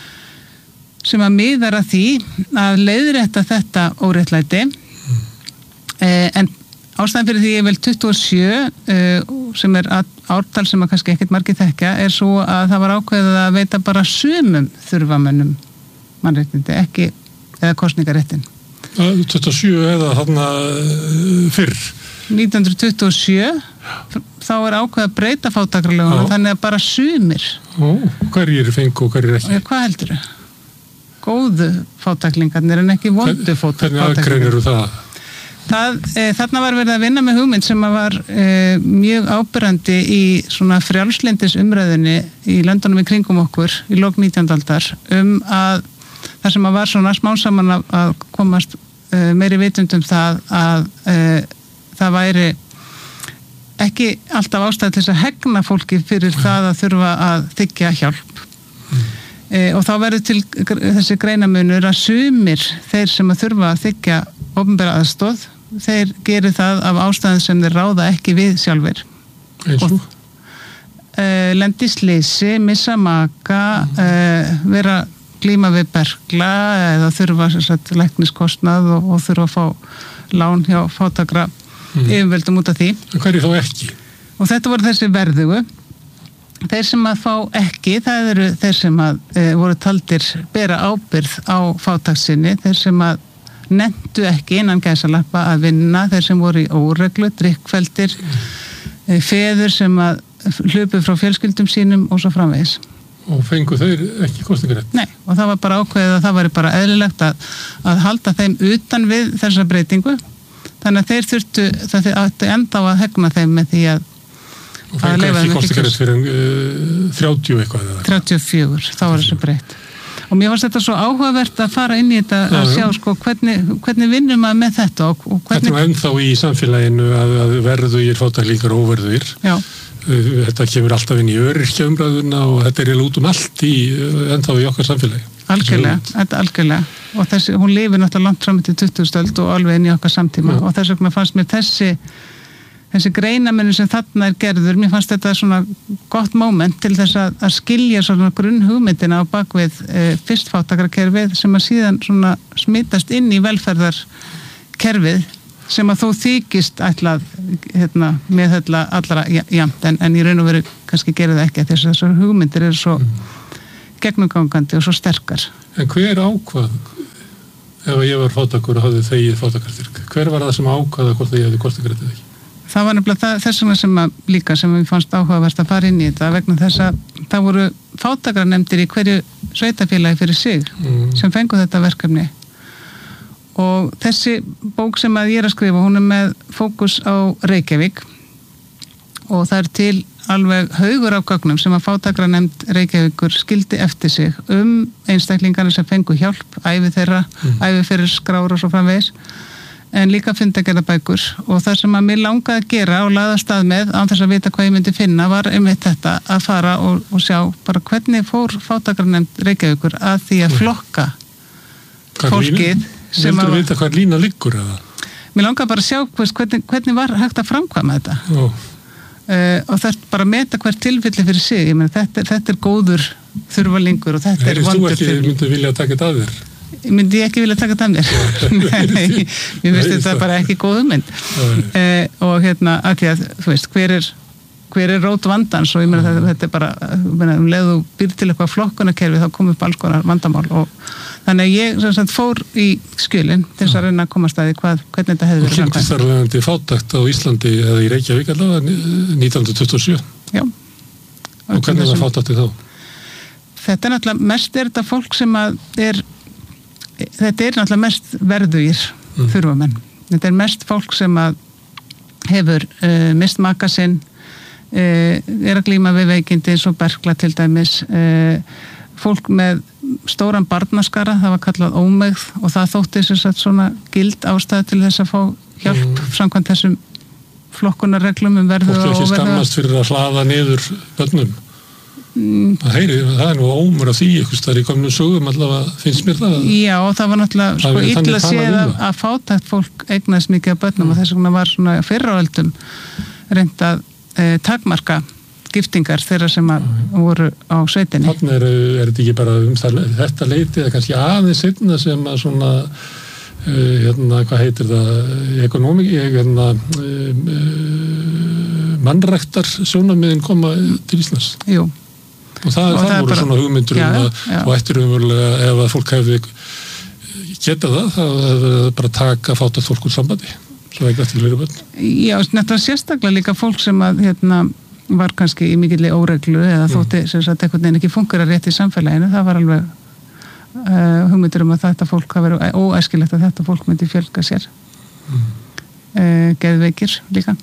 sem að miðar að því að leiðrétta þetta óréttlæti mm. eh, en ástæðan fyrir því ég vel tuttugu og sjö eh, sem er ártal sem að kannski ekkert margir þekka er svo að það var ákveðið að veita bara sumum þurfamönnum mannréttindi, ekki eða kosningaréttin. tuttugu og sjö eða þarna fyrr? nítján hundruð tuttugu og sjö þá er ákveðið að breyta fátækralögunum þannig að bara sumir. Ó, hverjir fengu og hverjir ekki? Og hvað heldur þau? Góðu fátæklingarnir en ekki vondu fátæklingarnir. Hvernig aðgreinir þú það? það e, þarna var verið að vinna með hugmynd sem var e, mjög áberandi í svona frjálslindis umræðinni í löndunum í kringum okkur í lok nítjándu aldar um að það sem að var svona smá saman að, að komast e, meiri vitund um það að e, það væri ekki alltaf ástæð til þess að hegna fólki fyrir það að þurfa að þiggja hjálp. Mm. E, og þá verður til þessi greinamunur að sumir þeir sem að þurfa að þiggja opinbera aðstoð, þeir gerir það af ástæðum sem þeir ráða ekki við sjálfir. Eins og? E, lendi í slysi, missa maka, mm. e, vera glíma við berkla eða þurfa sagt, lækniskostnað og, og þurfa að fá lán hjá fátækra mm. yfirvöldum út af því. Hverju þá ekki? Og þetta voru þessi verðugu. Þeir sem að fá ekki, það eru þeir sem að e, voru taldir bera ábyrgð á fátæksinni, þeir sem að nenntu ekki innan gæsalappa að vinna, þeir sem voru í óreglu, drikkveldir, e, feður sem að hlupu frá fjölskyldum sínum og svo framvegis. Og fengu þeir ekki kosningarétt? Nei, og það var bara ákveðið að það væri bara eðlilegt að, að halda þeim utan við þessa breytingu, þannig að þeir þurftu, það ætti enda á að hegna þeim með því að og fengur ekki kostingarinn fyrir uh, þrjátíu eitthvað þrjátíu og fjögur, þá var þessu breytt og mér fannst þetta svo áhugavert að fara inn í þetta já, að sjá sko hvernig, hvernig vinnum maður með þetta og, og hvernig... Þetta er ennþá í samfélaginu að, að verðugir fátæklingar og óverðugir já. Þetta kemur alltaf inn í öryrkjaumræðuna og þetta er eiginlega út um allt í ennþá í okkar samfélagi algjörlega, þetta algjörlega og þessi, hún lifir náttúrulega langt fram til tuttugustu öld og alveg inn í okkar samtíma já. Og þess vegna fannst mér þessi þessi greinamennu sem þarna er gerður, mér fannst þetta svona gott moment til þess að, að skilja svona grunnhugmyndina á bakvið e, fyrst fátækrakerfið sem að síðan svona smitast inn í velferðarkerfið sem að þó þykist ætlað hérna, með þetta allra jafnt en, en í raun og veru kannski gerir það ekki að þess að þessar hugmyndir eru svo mm. gegnumgangandi og svo sterkar. En hver ákvað ef ég var fátækur og hafði þegið fátækarstyrk? Hver var það sem ákvaða hvort ég hefði kostingaréttið ekki? Það var nefnilega það, þess vegna sem að líka sem við fannst áhugavert að fara inn í þetta vegna þess að það voru fátækarnefndir í hverju sveitafélagi fyrir sig mm. sem fengu þetta verkefni. Og þessi bók sem að ég er að skrifa, hún er með fókus á Reykjavík og það er til alveg haugur af gögnum sem að fátækranefnd Reykjavíkur skildi eftir sig um einstaklingarnir sem fengu hjálp, ævi þeirra, mm. ævi fyrir skrára og svo framvegis, en líka fundagerðabækur og það sem að mér langaði að gera og laða stað með án þess að vita hvað ég myndi finna var einmitt þetta að fara og, og sjá bara hvernig fór fátækranefnd Reykjavíkur að því að flokka fólkið. Vildur þú vita hvað lína liggur eða? Mér langar bara að sjá hvers, hvernig, hvernig var hægt að framkvæma þetta uh, og það er bara að meta hvert tilfelli fyrir sig. Ég meina, þetta, þetta er góður þurfalingur og þetta Heyrist er vondur þurfalingur. Heyrist þú ekki myndi vilja að taka þetta að þér? Ég myndi ekki vilja taka þetta að mér. Nei, ég finnst þetta bara ekki góð hugmynd. uh, og hérna, að því að, þú veist, hver er hver er rót vandans og ég meina þetta, þetta er bara, meina, um leið þú býr til eitthvað flokkunarkerfi þá kom upp alls konar vandamál og þannig að ég sem sagt fór í skjölin til þess að reyna að koma staði hvað, hvernig þetta hefði verið framkvæmt. Þú kynntist þar fátækt á Íslandi eða í Reykjavík allavega nítján hundruð tuttugu og sjö. Já. Og hvernig var fátæktið þá? Þetta er náttúrulega mest er þetta fólk sem að er þetta er náttúrulega mest verðugir mm. þurfamenn. Þetta er mest fólk sem að hefur uh, mist maka sinn Uh, er að glíma við veikindi eins og berkla til dæmis uh, fólk með stóran barnaskara, það var kallað ómegð og það þótti þess að svona gild ástæð til þess að fá hjálp mm. samkvæmt þessum flokkunarreglum um verðu og óverðu. Fólk ekki skammast fyrir að hlaða niður börnum mm. það heyri, það er nú ómur af því eitthvað þar í komnum sögum allavega finnst mér það. Já og það var náttúrulega sko illa séð að, að fátækt fólk eignaðist mikið af börnum mm. og þess vegna var svona fyrra á öldum reynt að Eh, takmarka giftingar þeirra sem að voru á sveitinni. Þannig er, er þetta ekki bara um það, þetta leiti eða kannski aðeins seinna sem að svona uh, hérna, hvað heitir það ekonomi, hérna uh, mannræktar sjónarmiðin koma til Íslands. Jú. Og það, og það, það voru bara, svona hugmyndur um að og eftir umverulega ef að fólk hefði geta það, það er bara taka fátækt fólk úr sambandi. Svo ekki eftir fleiri börn. Já, þetta sérstaklega líka fólk sem að hérna, var kannski í mikilli óreglu eða þótti sem sagt einhvern veginn ekki funkar að rétt í samfélaginu, það var alveg uh, hugmyndur um að þetta fólk hafi verið óæskilegt að þetta fólk myndi fjölga sér mm. uh, geðveikir líka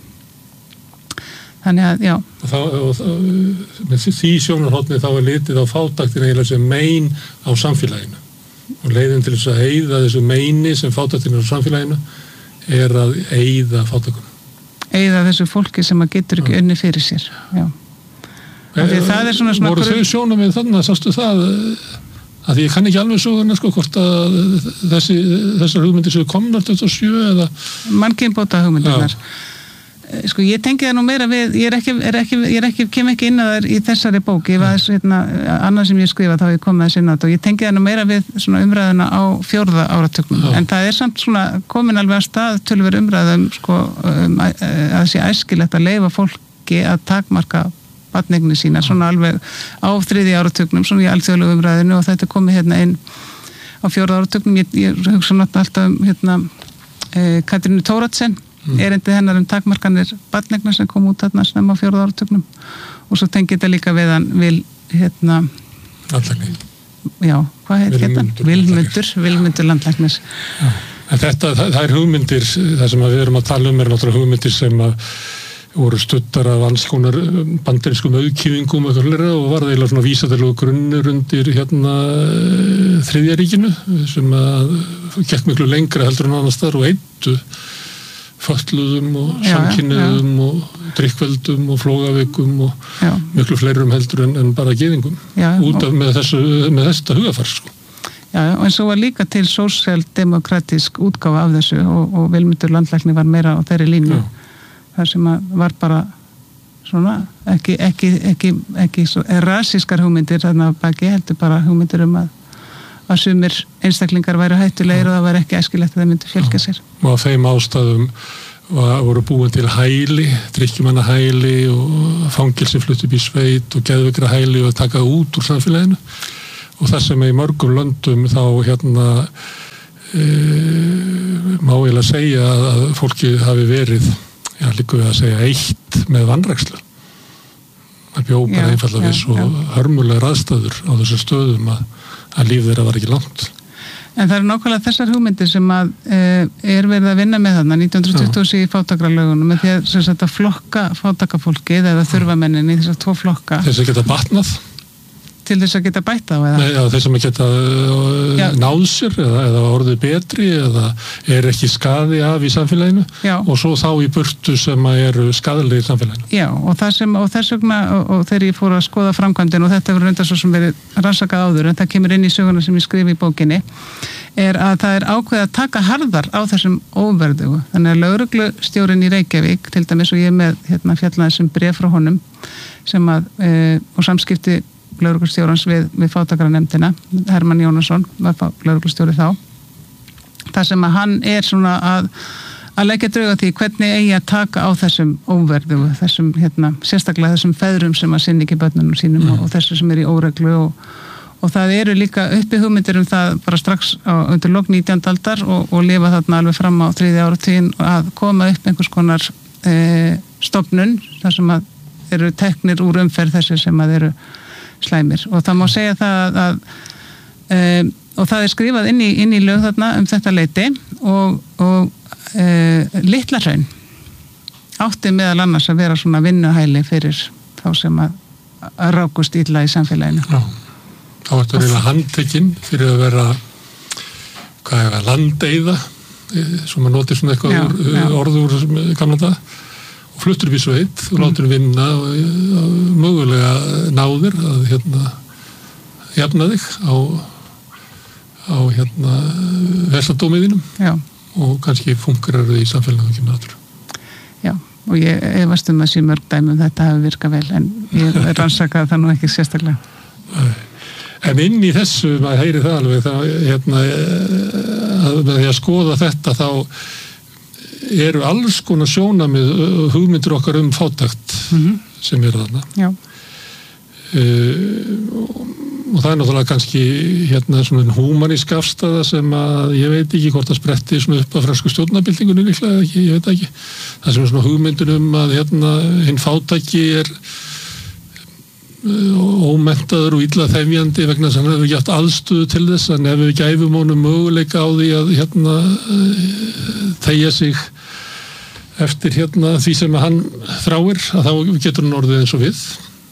þannig að, já og þá, og þá, með því sjónarhóttni þá er litið á fátæktin eiginlega sem mein á samfélaginu og leiðin til þess að eyða þessu meini sem fátæktin er á samfélaginu er að eyða fátækum. Eyða þessu fólki sem að getur ekki unni fyrir sér. Já. E, það er svona svona... Voru þau sjónum með þannig að sástu það að því ég kann ekki alveg söguna sko hvort að þessi, þessar hugmyndir séu komnar tuttugu og sjö eða... Mannkynbóta hugmyndirnar. Sko ég tengi það nú meira við, ég er ekki, er ekki, ég er ekki, kem ekki inn að það í þessari bók, ég var þessu hérna, annað sem ég skrifa þá ég kom með þessu inn á þetta og ég tengi það nú meira við svona umræðuna á fjórða áratögnum, en það er samt svona komin alveg að stað tölver umræðum sko um, að það sé æskilegt að leyfa fólki að takmarka barneigni sína, svona alveg á þriðja áratögnum, svona í alþjóðlegu umræðinu og þetta er komið hérna inn á fjórða áratögnum, ég, ég hugsa náttúrulega alltaf um hérna eh, Katrínu Thoroddsen Mm. erindi hennar um takmarkanir barneigna sem kom út þarna snemma á fjórða áratögnum og svo tengi þetta líka við hann vil hérna landlækni já, hvað heit hérna? Vilmundur Vilmundur landlæknis en þetta, það, það er hugmyndir það sem við erum að tala um er náttúrulega hugmyndir sem að voru studdar af alls konar bandarískum auðkýfingum og var það eiginlega svona vísadalega grunnur undir hérna þriðja ríkinu sem að gekk miklu lengra heldur en annars þar og eittu fötluðum og samkynniðum og drikkveldum og flógaveikum og já. Miklu fleirum heldur en, en bara gyðingum já, út af með, þessu, með þetta hugafar sko. Já, og eins og var líka til sósíaldemókratísk útgáfa af þessu og, og Vilmundur landlækni var meira á þeirri línu já. Þar sem að var bara svona ekki, ekki, ekki, ekki rasískar hugmyndir þarna baki heldur bara hugmyndir um að, að sumir einstaklingar væru hættulegir og það væri ekki æskilegt að það myndi fjölga sér. Og af þeim ástæðum var, voru búin til hæli, drykkjumanna hæli og fangilsi flutt upp í sveit og geðveikra hæli og taka út úr samfélaginu. Og það sem í mörgum löndum þá hérna e, má eiginlega segja að fólki hafi verið, já líka við að segja eitt með vanrækslu. Það bjó bara einfallega við svo hörmulegar aðstæður á þessum stöðum að, að líf þeirra var ekki langt. En það eru nákvæmlega þessar hugmyndir sem að e, er verið að vinna með þarna nítján hundruð tuttugu og sjö í fátakralögunum með því að, sem sagt, að flokka fátakafólkið eða þurfamennin í þessar tvo flokka. Þess að geta batnað? Til þess að geta bæta á eða? Nei, já, þeir sem að geta uh, náð sér eða, eða orðið betri eða er ekki skaði af í samfélaginu já. Og svo þá í burtu sem að eru skaðlegir í samfélaginu. Já, og, það sem, og þess vegna og, og þegar ég fór að skoða framkvæmdin og þetta hefur reyndar svo sem verið rannsakað áður en það kemur inn í söguna sem ég skrifi í bókinni er að það er ákveðið að taka harðar á þessum óverðugu. Þannig að lögreglustjórinn í Reykjavík til dæmis og ég með hérna, fjallaði sem bréf frá honum sem að, e, og samskipti lögreglustjórans við, við fátakaranefndina Hermann Jónasson var lögreglustjóri þá þar sem að hann er svona að að leggja drauga því hvernig eigi að taka á þessum óverðu þessum hérna, sérstaklega þessum feðrum sem að sinni ekki börnunum sínum mm. og, og þessu sem er í óreglu og, og það eru líka uppi hugmyndir um það bara strax á, undir lok nítjándu aldar og, og lifa þarna alveg fram á þriðja áratuginn að koma upp einhvers konar e, stofnun þar sem að eru teknir úr umferð þessi sem að eru slæmir og það má segja það að, að e, og það er skrifað inn í, inn í lög þarna um þetta leyti og, og e, Litlahraun átti meðal annars að vera svona vinnuhæli fyrir þá sem að, að rákust illa í samfélaginu. Já, þá ertu reyna handtekinn fyrir að vera hvað er það, landeyða sem að noti svona eitthvað já, úr, já. orður gamla dag og fluttur upp í sveit og látur mm. vinna og, og mögulega náðir að hérna jafna þig á, á hérna versladómiðinum og kannski fungerar þau í samfélaginu ekki með aftur. Já, og ég efast um að sé mörg dæmi um þetta hafi virkað vel en ég rannsakaði það nú ekki sérstaklega. En inn í þessu, maður heyri það alveg þá, hérna, að með því að skoða þetta þá eru alls konar sjónamið hugmyndir okkar um fátækt mm-hmm. sem eru þarna. Já. Uh, og, og það er náttúrulega kannski hérna svona húmanísk afstæða sem að ég veit ekki hvort það spretti svona upp af fransku stjórnarbyltingunni líklega ekki, ég veit ekki. Það sem er svona hugmyndir um að hérna hinn fátæki er ómenntaður og illa þefjandi vegna þess að hann hefur ekki haft aðstöðu til þess en ef við gæfum honum möguleika á því að hérna þegja sig eftir hérna því sem hann þráir að þá getur hann orðið eins og við.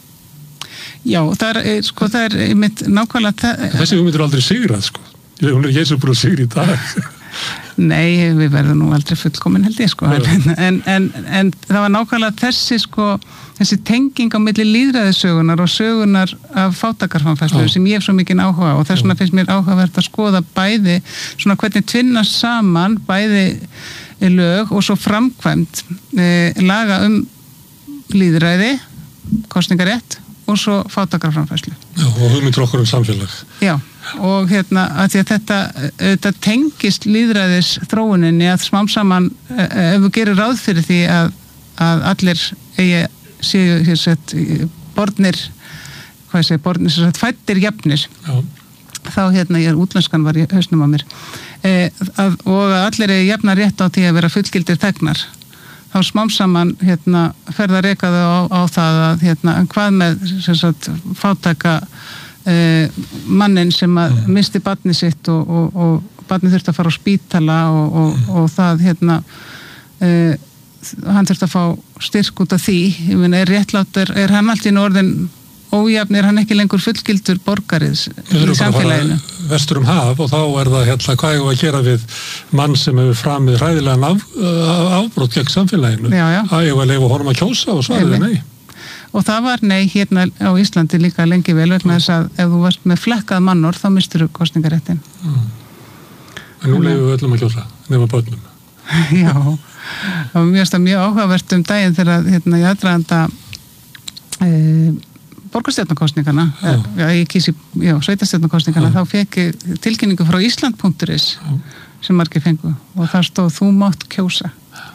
Já, það er sko það er einmitt nákvæmlega þessi hugmynd er aldrei sigrað sko hún er ekki eins og búin að sigra í dag. Nei, við verðum nú aldrei fullkomin held ég sko en, en, en, en það var nákvæmlega þessi sko þessi tenging á milli lýðræðissögunar og sögunar af fátakarfamfærslu sem ég hef svo mikinn áhuga og þess vegna finnst mér áhugavert að skoða bæði svona hvernig tvinnast saman bæði lög og svo framkvæmt e, laga um lýðræði, kosningarétt og svo fátakarfamfærslu. Já, og hugmyndir okkur um samfélag. Já, og hérna að því að þetta, þetta tengist lýðræðis þróuninni að smám saman ef við gerum ráð fyrir því að, að allir eigi séu hér sett bornir hvað ég segi, bornir sem sett fættir jafnir Já. Þá hérna ég er útlenskan var í hausnum á mér e, að, og að allir eigi jafna rétt á því að vera fullgildir þegnar þá smám saman hérna ferða rekaðu á, á það að hérna en hvað með sem sagt fátæka e, mannin sem að mm. misti barni sitt og, og, og barni þurfti að fara á spítala og, og, mm. og það hérna e, hann þurfti að fá styrk út af því ég meina, er réttlátur, er hann allt í orðin ójafn, er hann ekki lengur fullgildur borgarið í samfélaginu vestur um haf og þá er það hérna hvað ég var að gera við mann sem hefur framið hræðilegan af, afbrót gegn samfélaginu já, já. Að ég var að leifa honum að kjósa og svaraði nei og það var nei hérna á Íslandi líka lengi vel vegna þess að ef þú varst með flekkað mannor þá mistur þú kosningaréttin mm. En nú leifum við öllum að kjósa nema börnum Já, það var mjög, mjög áhugavert um daginn þegar hérna í aðdraganda e, borgarstjórnarkosningana já. Já, ég kýsi, já, sveitarstjórnarkosningana þá fekk ég tilkynningu frá Ísland punktur is sem margir fengu og þar stóð þú mátt kjósa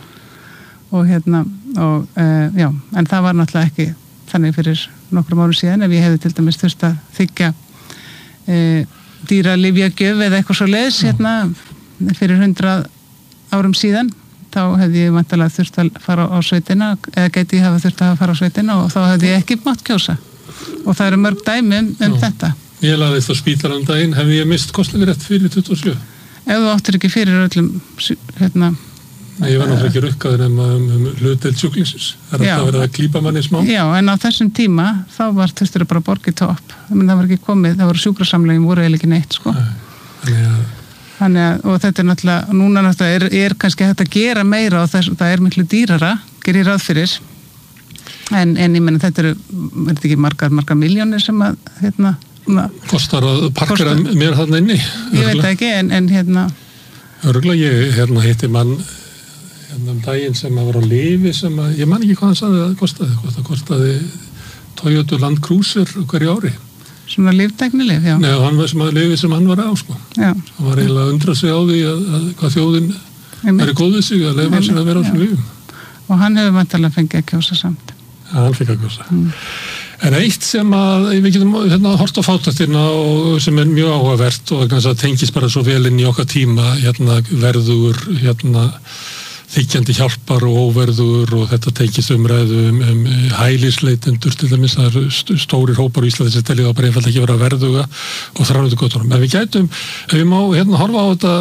og hérna og, uh, já, en það var náttúrulega ekki þannig fyrir nokkrum árum síðan ef ég hefði til dæmis þurft að þykja uh, dýra lyfjagjöf eða eitthvað svo leiðis hérna fyrir hundrað árum síðan þá hefði ég vantilega þurft að fara á sveitina eða geti ég hafa þurft að fara á sveitina og þá hefði ég ekki mátt kjósa og það eru mörg dæmi um, um þetta Ég laðist á spítalann daginn hefði ég mist kostningarétt fyrir tuttugu og sjö Ef þú áttir ekki fyrir öllum hérna Nei, ég var náttúrulega ekki rukkaður um, um, um hlutdeild sjúklingsins það er alltaf verið að klípa manni smá Já, en á þessum tíma þá var þurftur bara borgið topp það var ekki komið, það voru sjúkrasamlegin voru eiginlega ekki neitt sko Nei, þannig að Þannig að, og þetta er náttúrulega, núna náttúrulega er, er kannski hægt að gera meira og þess, það er miklu dýrara, gerir ráð fyrir. En, en ég menna þetta eru, er þetta ekki margar, margar miljónir sem að, hérna... Kostar að parkera kostar, mér þarna inni. Ég veit það ekki, en, en hérna... Örgulega ég, hérna, hitti mann, hérna um daginn sem að var á lifi sem að, ég man ekki hvað hann sagði að það kostaði, það kostaði Toyota Land Cruiser hverju ári. Svona líftæknileg, já. Nei, hann var sem að lifi sem hann var á, sko. Já. Hann var eiginlega að undra sig á því að, að hvað þjóðin er góð við sig að leifa sér að vera á svona lífum. Og hann hefur vantarlega fengið að kjósa samt. Ja, hann fengið að kjósa. Mm. En eitt sem að, við getum hérna hort á fátæktina og sem er mjög áhugavert og kannski að tengist bara svo vel inn í okkar tíma, hérna verður, hérna þykjandi hjálpar og óverður og þetta tengist umræðu um, um hælisleitendur til dæmis, það eru stórir hópar í Íslandi sem telja það bara einfalda ekki vera verðuga og þránandi gottunum. En við gætum, ef við má hérna horfa á þetta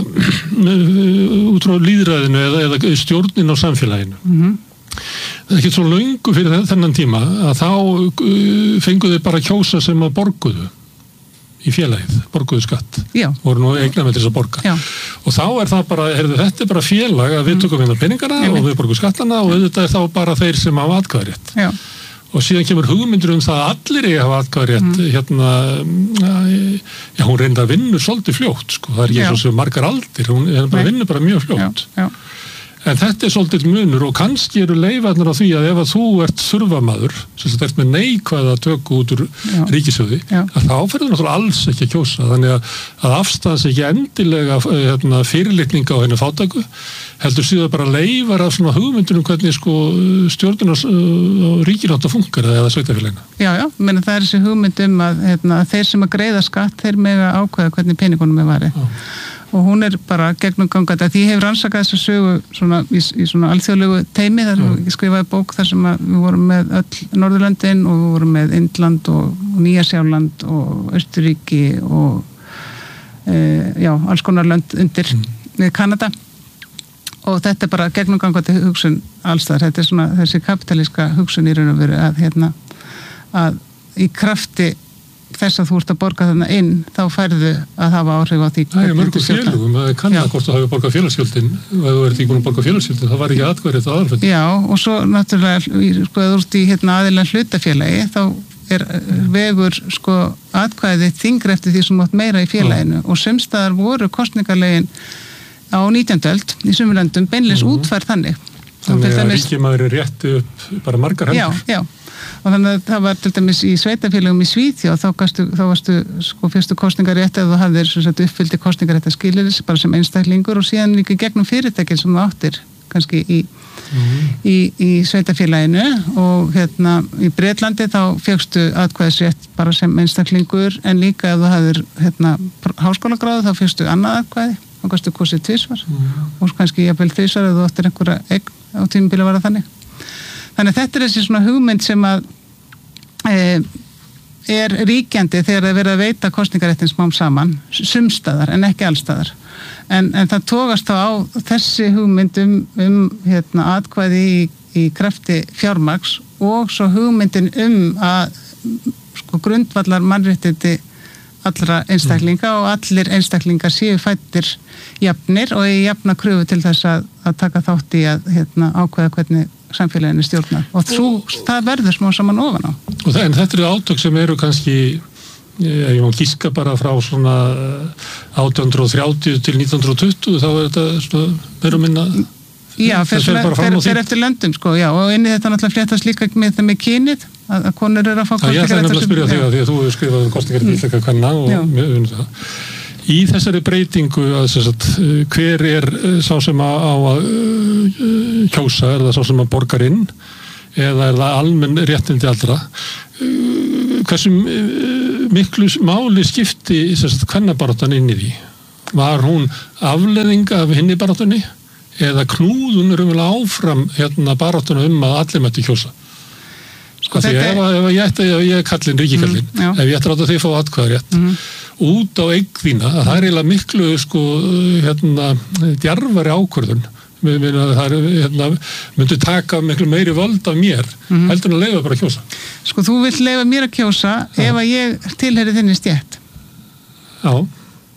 út frá lýðræðinu eða, eða stjórnin á samfélaginu. Mm-hmm. Það er ekki svo löngu fyrir þennan tíma að þá fenguðu bara kjósa sem að borguðu í félagið, borguðu skatt Já. voru nú eignar með þess að borga Já. og þá er það bara, heyrðu, þetta er bara félag að við tökum hérna peningana mm. og við borgum skattana og þetta er þá bara þeir sem hafa atkvæðarétt og síðan kemur hugmyndur um það að allir eiga hafa atkvæðarétt mm. hérna, já, hún reyndar að vinna svolítið fljótt, sko, það er ekki svo sem margar aldir, hún bara vinnur bara mjög fljótt Já. Já. En þetta er svolítið munur og kannski eru leifarnir á því að ef að þú ert þurfamaður, sem þetta ert með neikvæða töku út úr ríkissjóði, að þá ferður náttúrulega alls ekki að kjósa. Þannig að, að afstæðans ekki endilega hérna, fyrirlitninga á henni fátæku, heldur síðan bara leifar af svona hugmyndunum hvernig sko, stjórnun og ríkinátt að funkar eða sveitafélagina. Já, já, menn það er þessi hugmyndum að, hérna, að þeir sem að greiða skatt, þeir mega ákveða hvernig peningunum er varið. Og hún er bara gegnum gangandi að því hefur rannsakað þess að sögu svona, í, í svona alþjóðlegu teimi þar mm. ég skrifaði bók þar sem að við vorum með öll Norðurlöndin og við vorum með Indland og Nýja-Sjáland og Austurríki og e, já, alls konar lönd undir mm. Kanada og þetta er bara gegnum gangandi hugsun alls þar, þetta er svona þessi kapitalíska hugsun í raun og veru að hérna að í krafti þess að þú ert að borga þarna inn þá færðu að hafa áhrif á því Það er mörgum félögum, það er kannað hvort þú hafi borgað félagsgjöldin og ef þú ert ekki búin að borga félagsgjöldin það var ekki atkvæðið það aðalfætti Já, og svo náttúrulega, sko, að þú ert í hérna, aðilega hlutafélagi, þá er vegur, sko, atkvæðið þyngri eftir því sem átt meira í félaginu Já. Og sumstaðar voru kosningalegin á nítjándu öld í sumurlöndum beinleis mm. útfærð þannig Þannig að ríkjamaður er rétti upp bara margar hendur Já, já og þannig að það var til dæmis í sveitafélagum í Svíþjóð þá, gastu, þá varstu sko fyrstu kosningarétt eða þú hafðir uppfyldi kosningarétt að skilirðis bara sem einstaklingur og síðan líka gegnum fyrirtækin sem þú áttir kannski í, mm. í, í sveitafélaginu og hérna í Bretlandi þá fékkstu atkvæðisrétt bara sem einstaklingur en líka ef þú hafðir hérna háskólagráðu þá fékkstu annað atkvæði þá gastu kosið tvisvar mm. og kannski jafnvel tvisvar ef þú áttir einhverja eign á tímabili var það þannig Þannig að þetta er þessi svona hugmynd sem að e, er ríkjandi þegar það verið að veita kosningaréttin smám saman, sumstaðar en ekki allstaðar. En, en það tókast þá á þessi hugmynd um, um hérna, atkvæði í, í krafti fjármagns og svo hugmyndin um að sko, grundvallar mannréttindi allra einstaklinga og allir einstaklingar séu fættir jafnir og í jafna kröfu til þess að, að taka þátt í að hérna, ákveða hvernig samfélaginu stjórnar og þú, það verður smá saman ofan á. Og það, en þetta eru átök sem eru kannski, ég má gíska bara frá svona átján hundruð og þrjátíu til nítján hundruð og tuttugu, þá er þetta svona meira og minna Já, fer eftir löndum sko, já, og inn í þetta náttúrulega fléttast líka með það með kynið, að konur eru að fá kostingar. Ég ætla nefnilega að spyrja þig að því að þú hefur skrifað um kostingar í íslenska kvenna og við unum það. Í þessari breytingu að sagt, hver er sá sem á að kjósa, er það sá sem að borgar inn eða er það almenn réttindi allra? Hversu miklu máli skipti sagt, kvennabaráttan inn í því? Var hún afleiðing af hinni baráttunni eða knúðun raunverulega áfram hérna baráttuna um að allir mætti kjósa? Sko, því ef, ef ég ætti, ef ég er kallinn, ríkikallinn, mm, ef ég ætti rátt að þið fá atkvæðarétt mm. út á eign þína, að það er eiginlega miklu sko, hérna, djarfari ákvörðun. Það er, hérna, myndi taka miklu meiri völd af mér, mm. heldur en að leyfa bara að kjósa. Sko, þú vilt leyfa mér að kjósa Já. Ef að ég tilheyri þinni stétt. Já.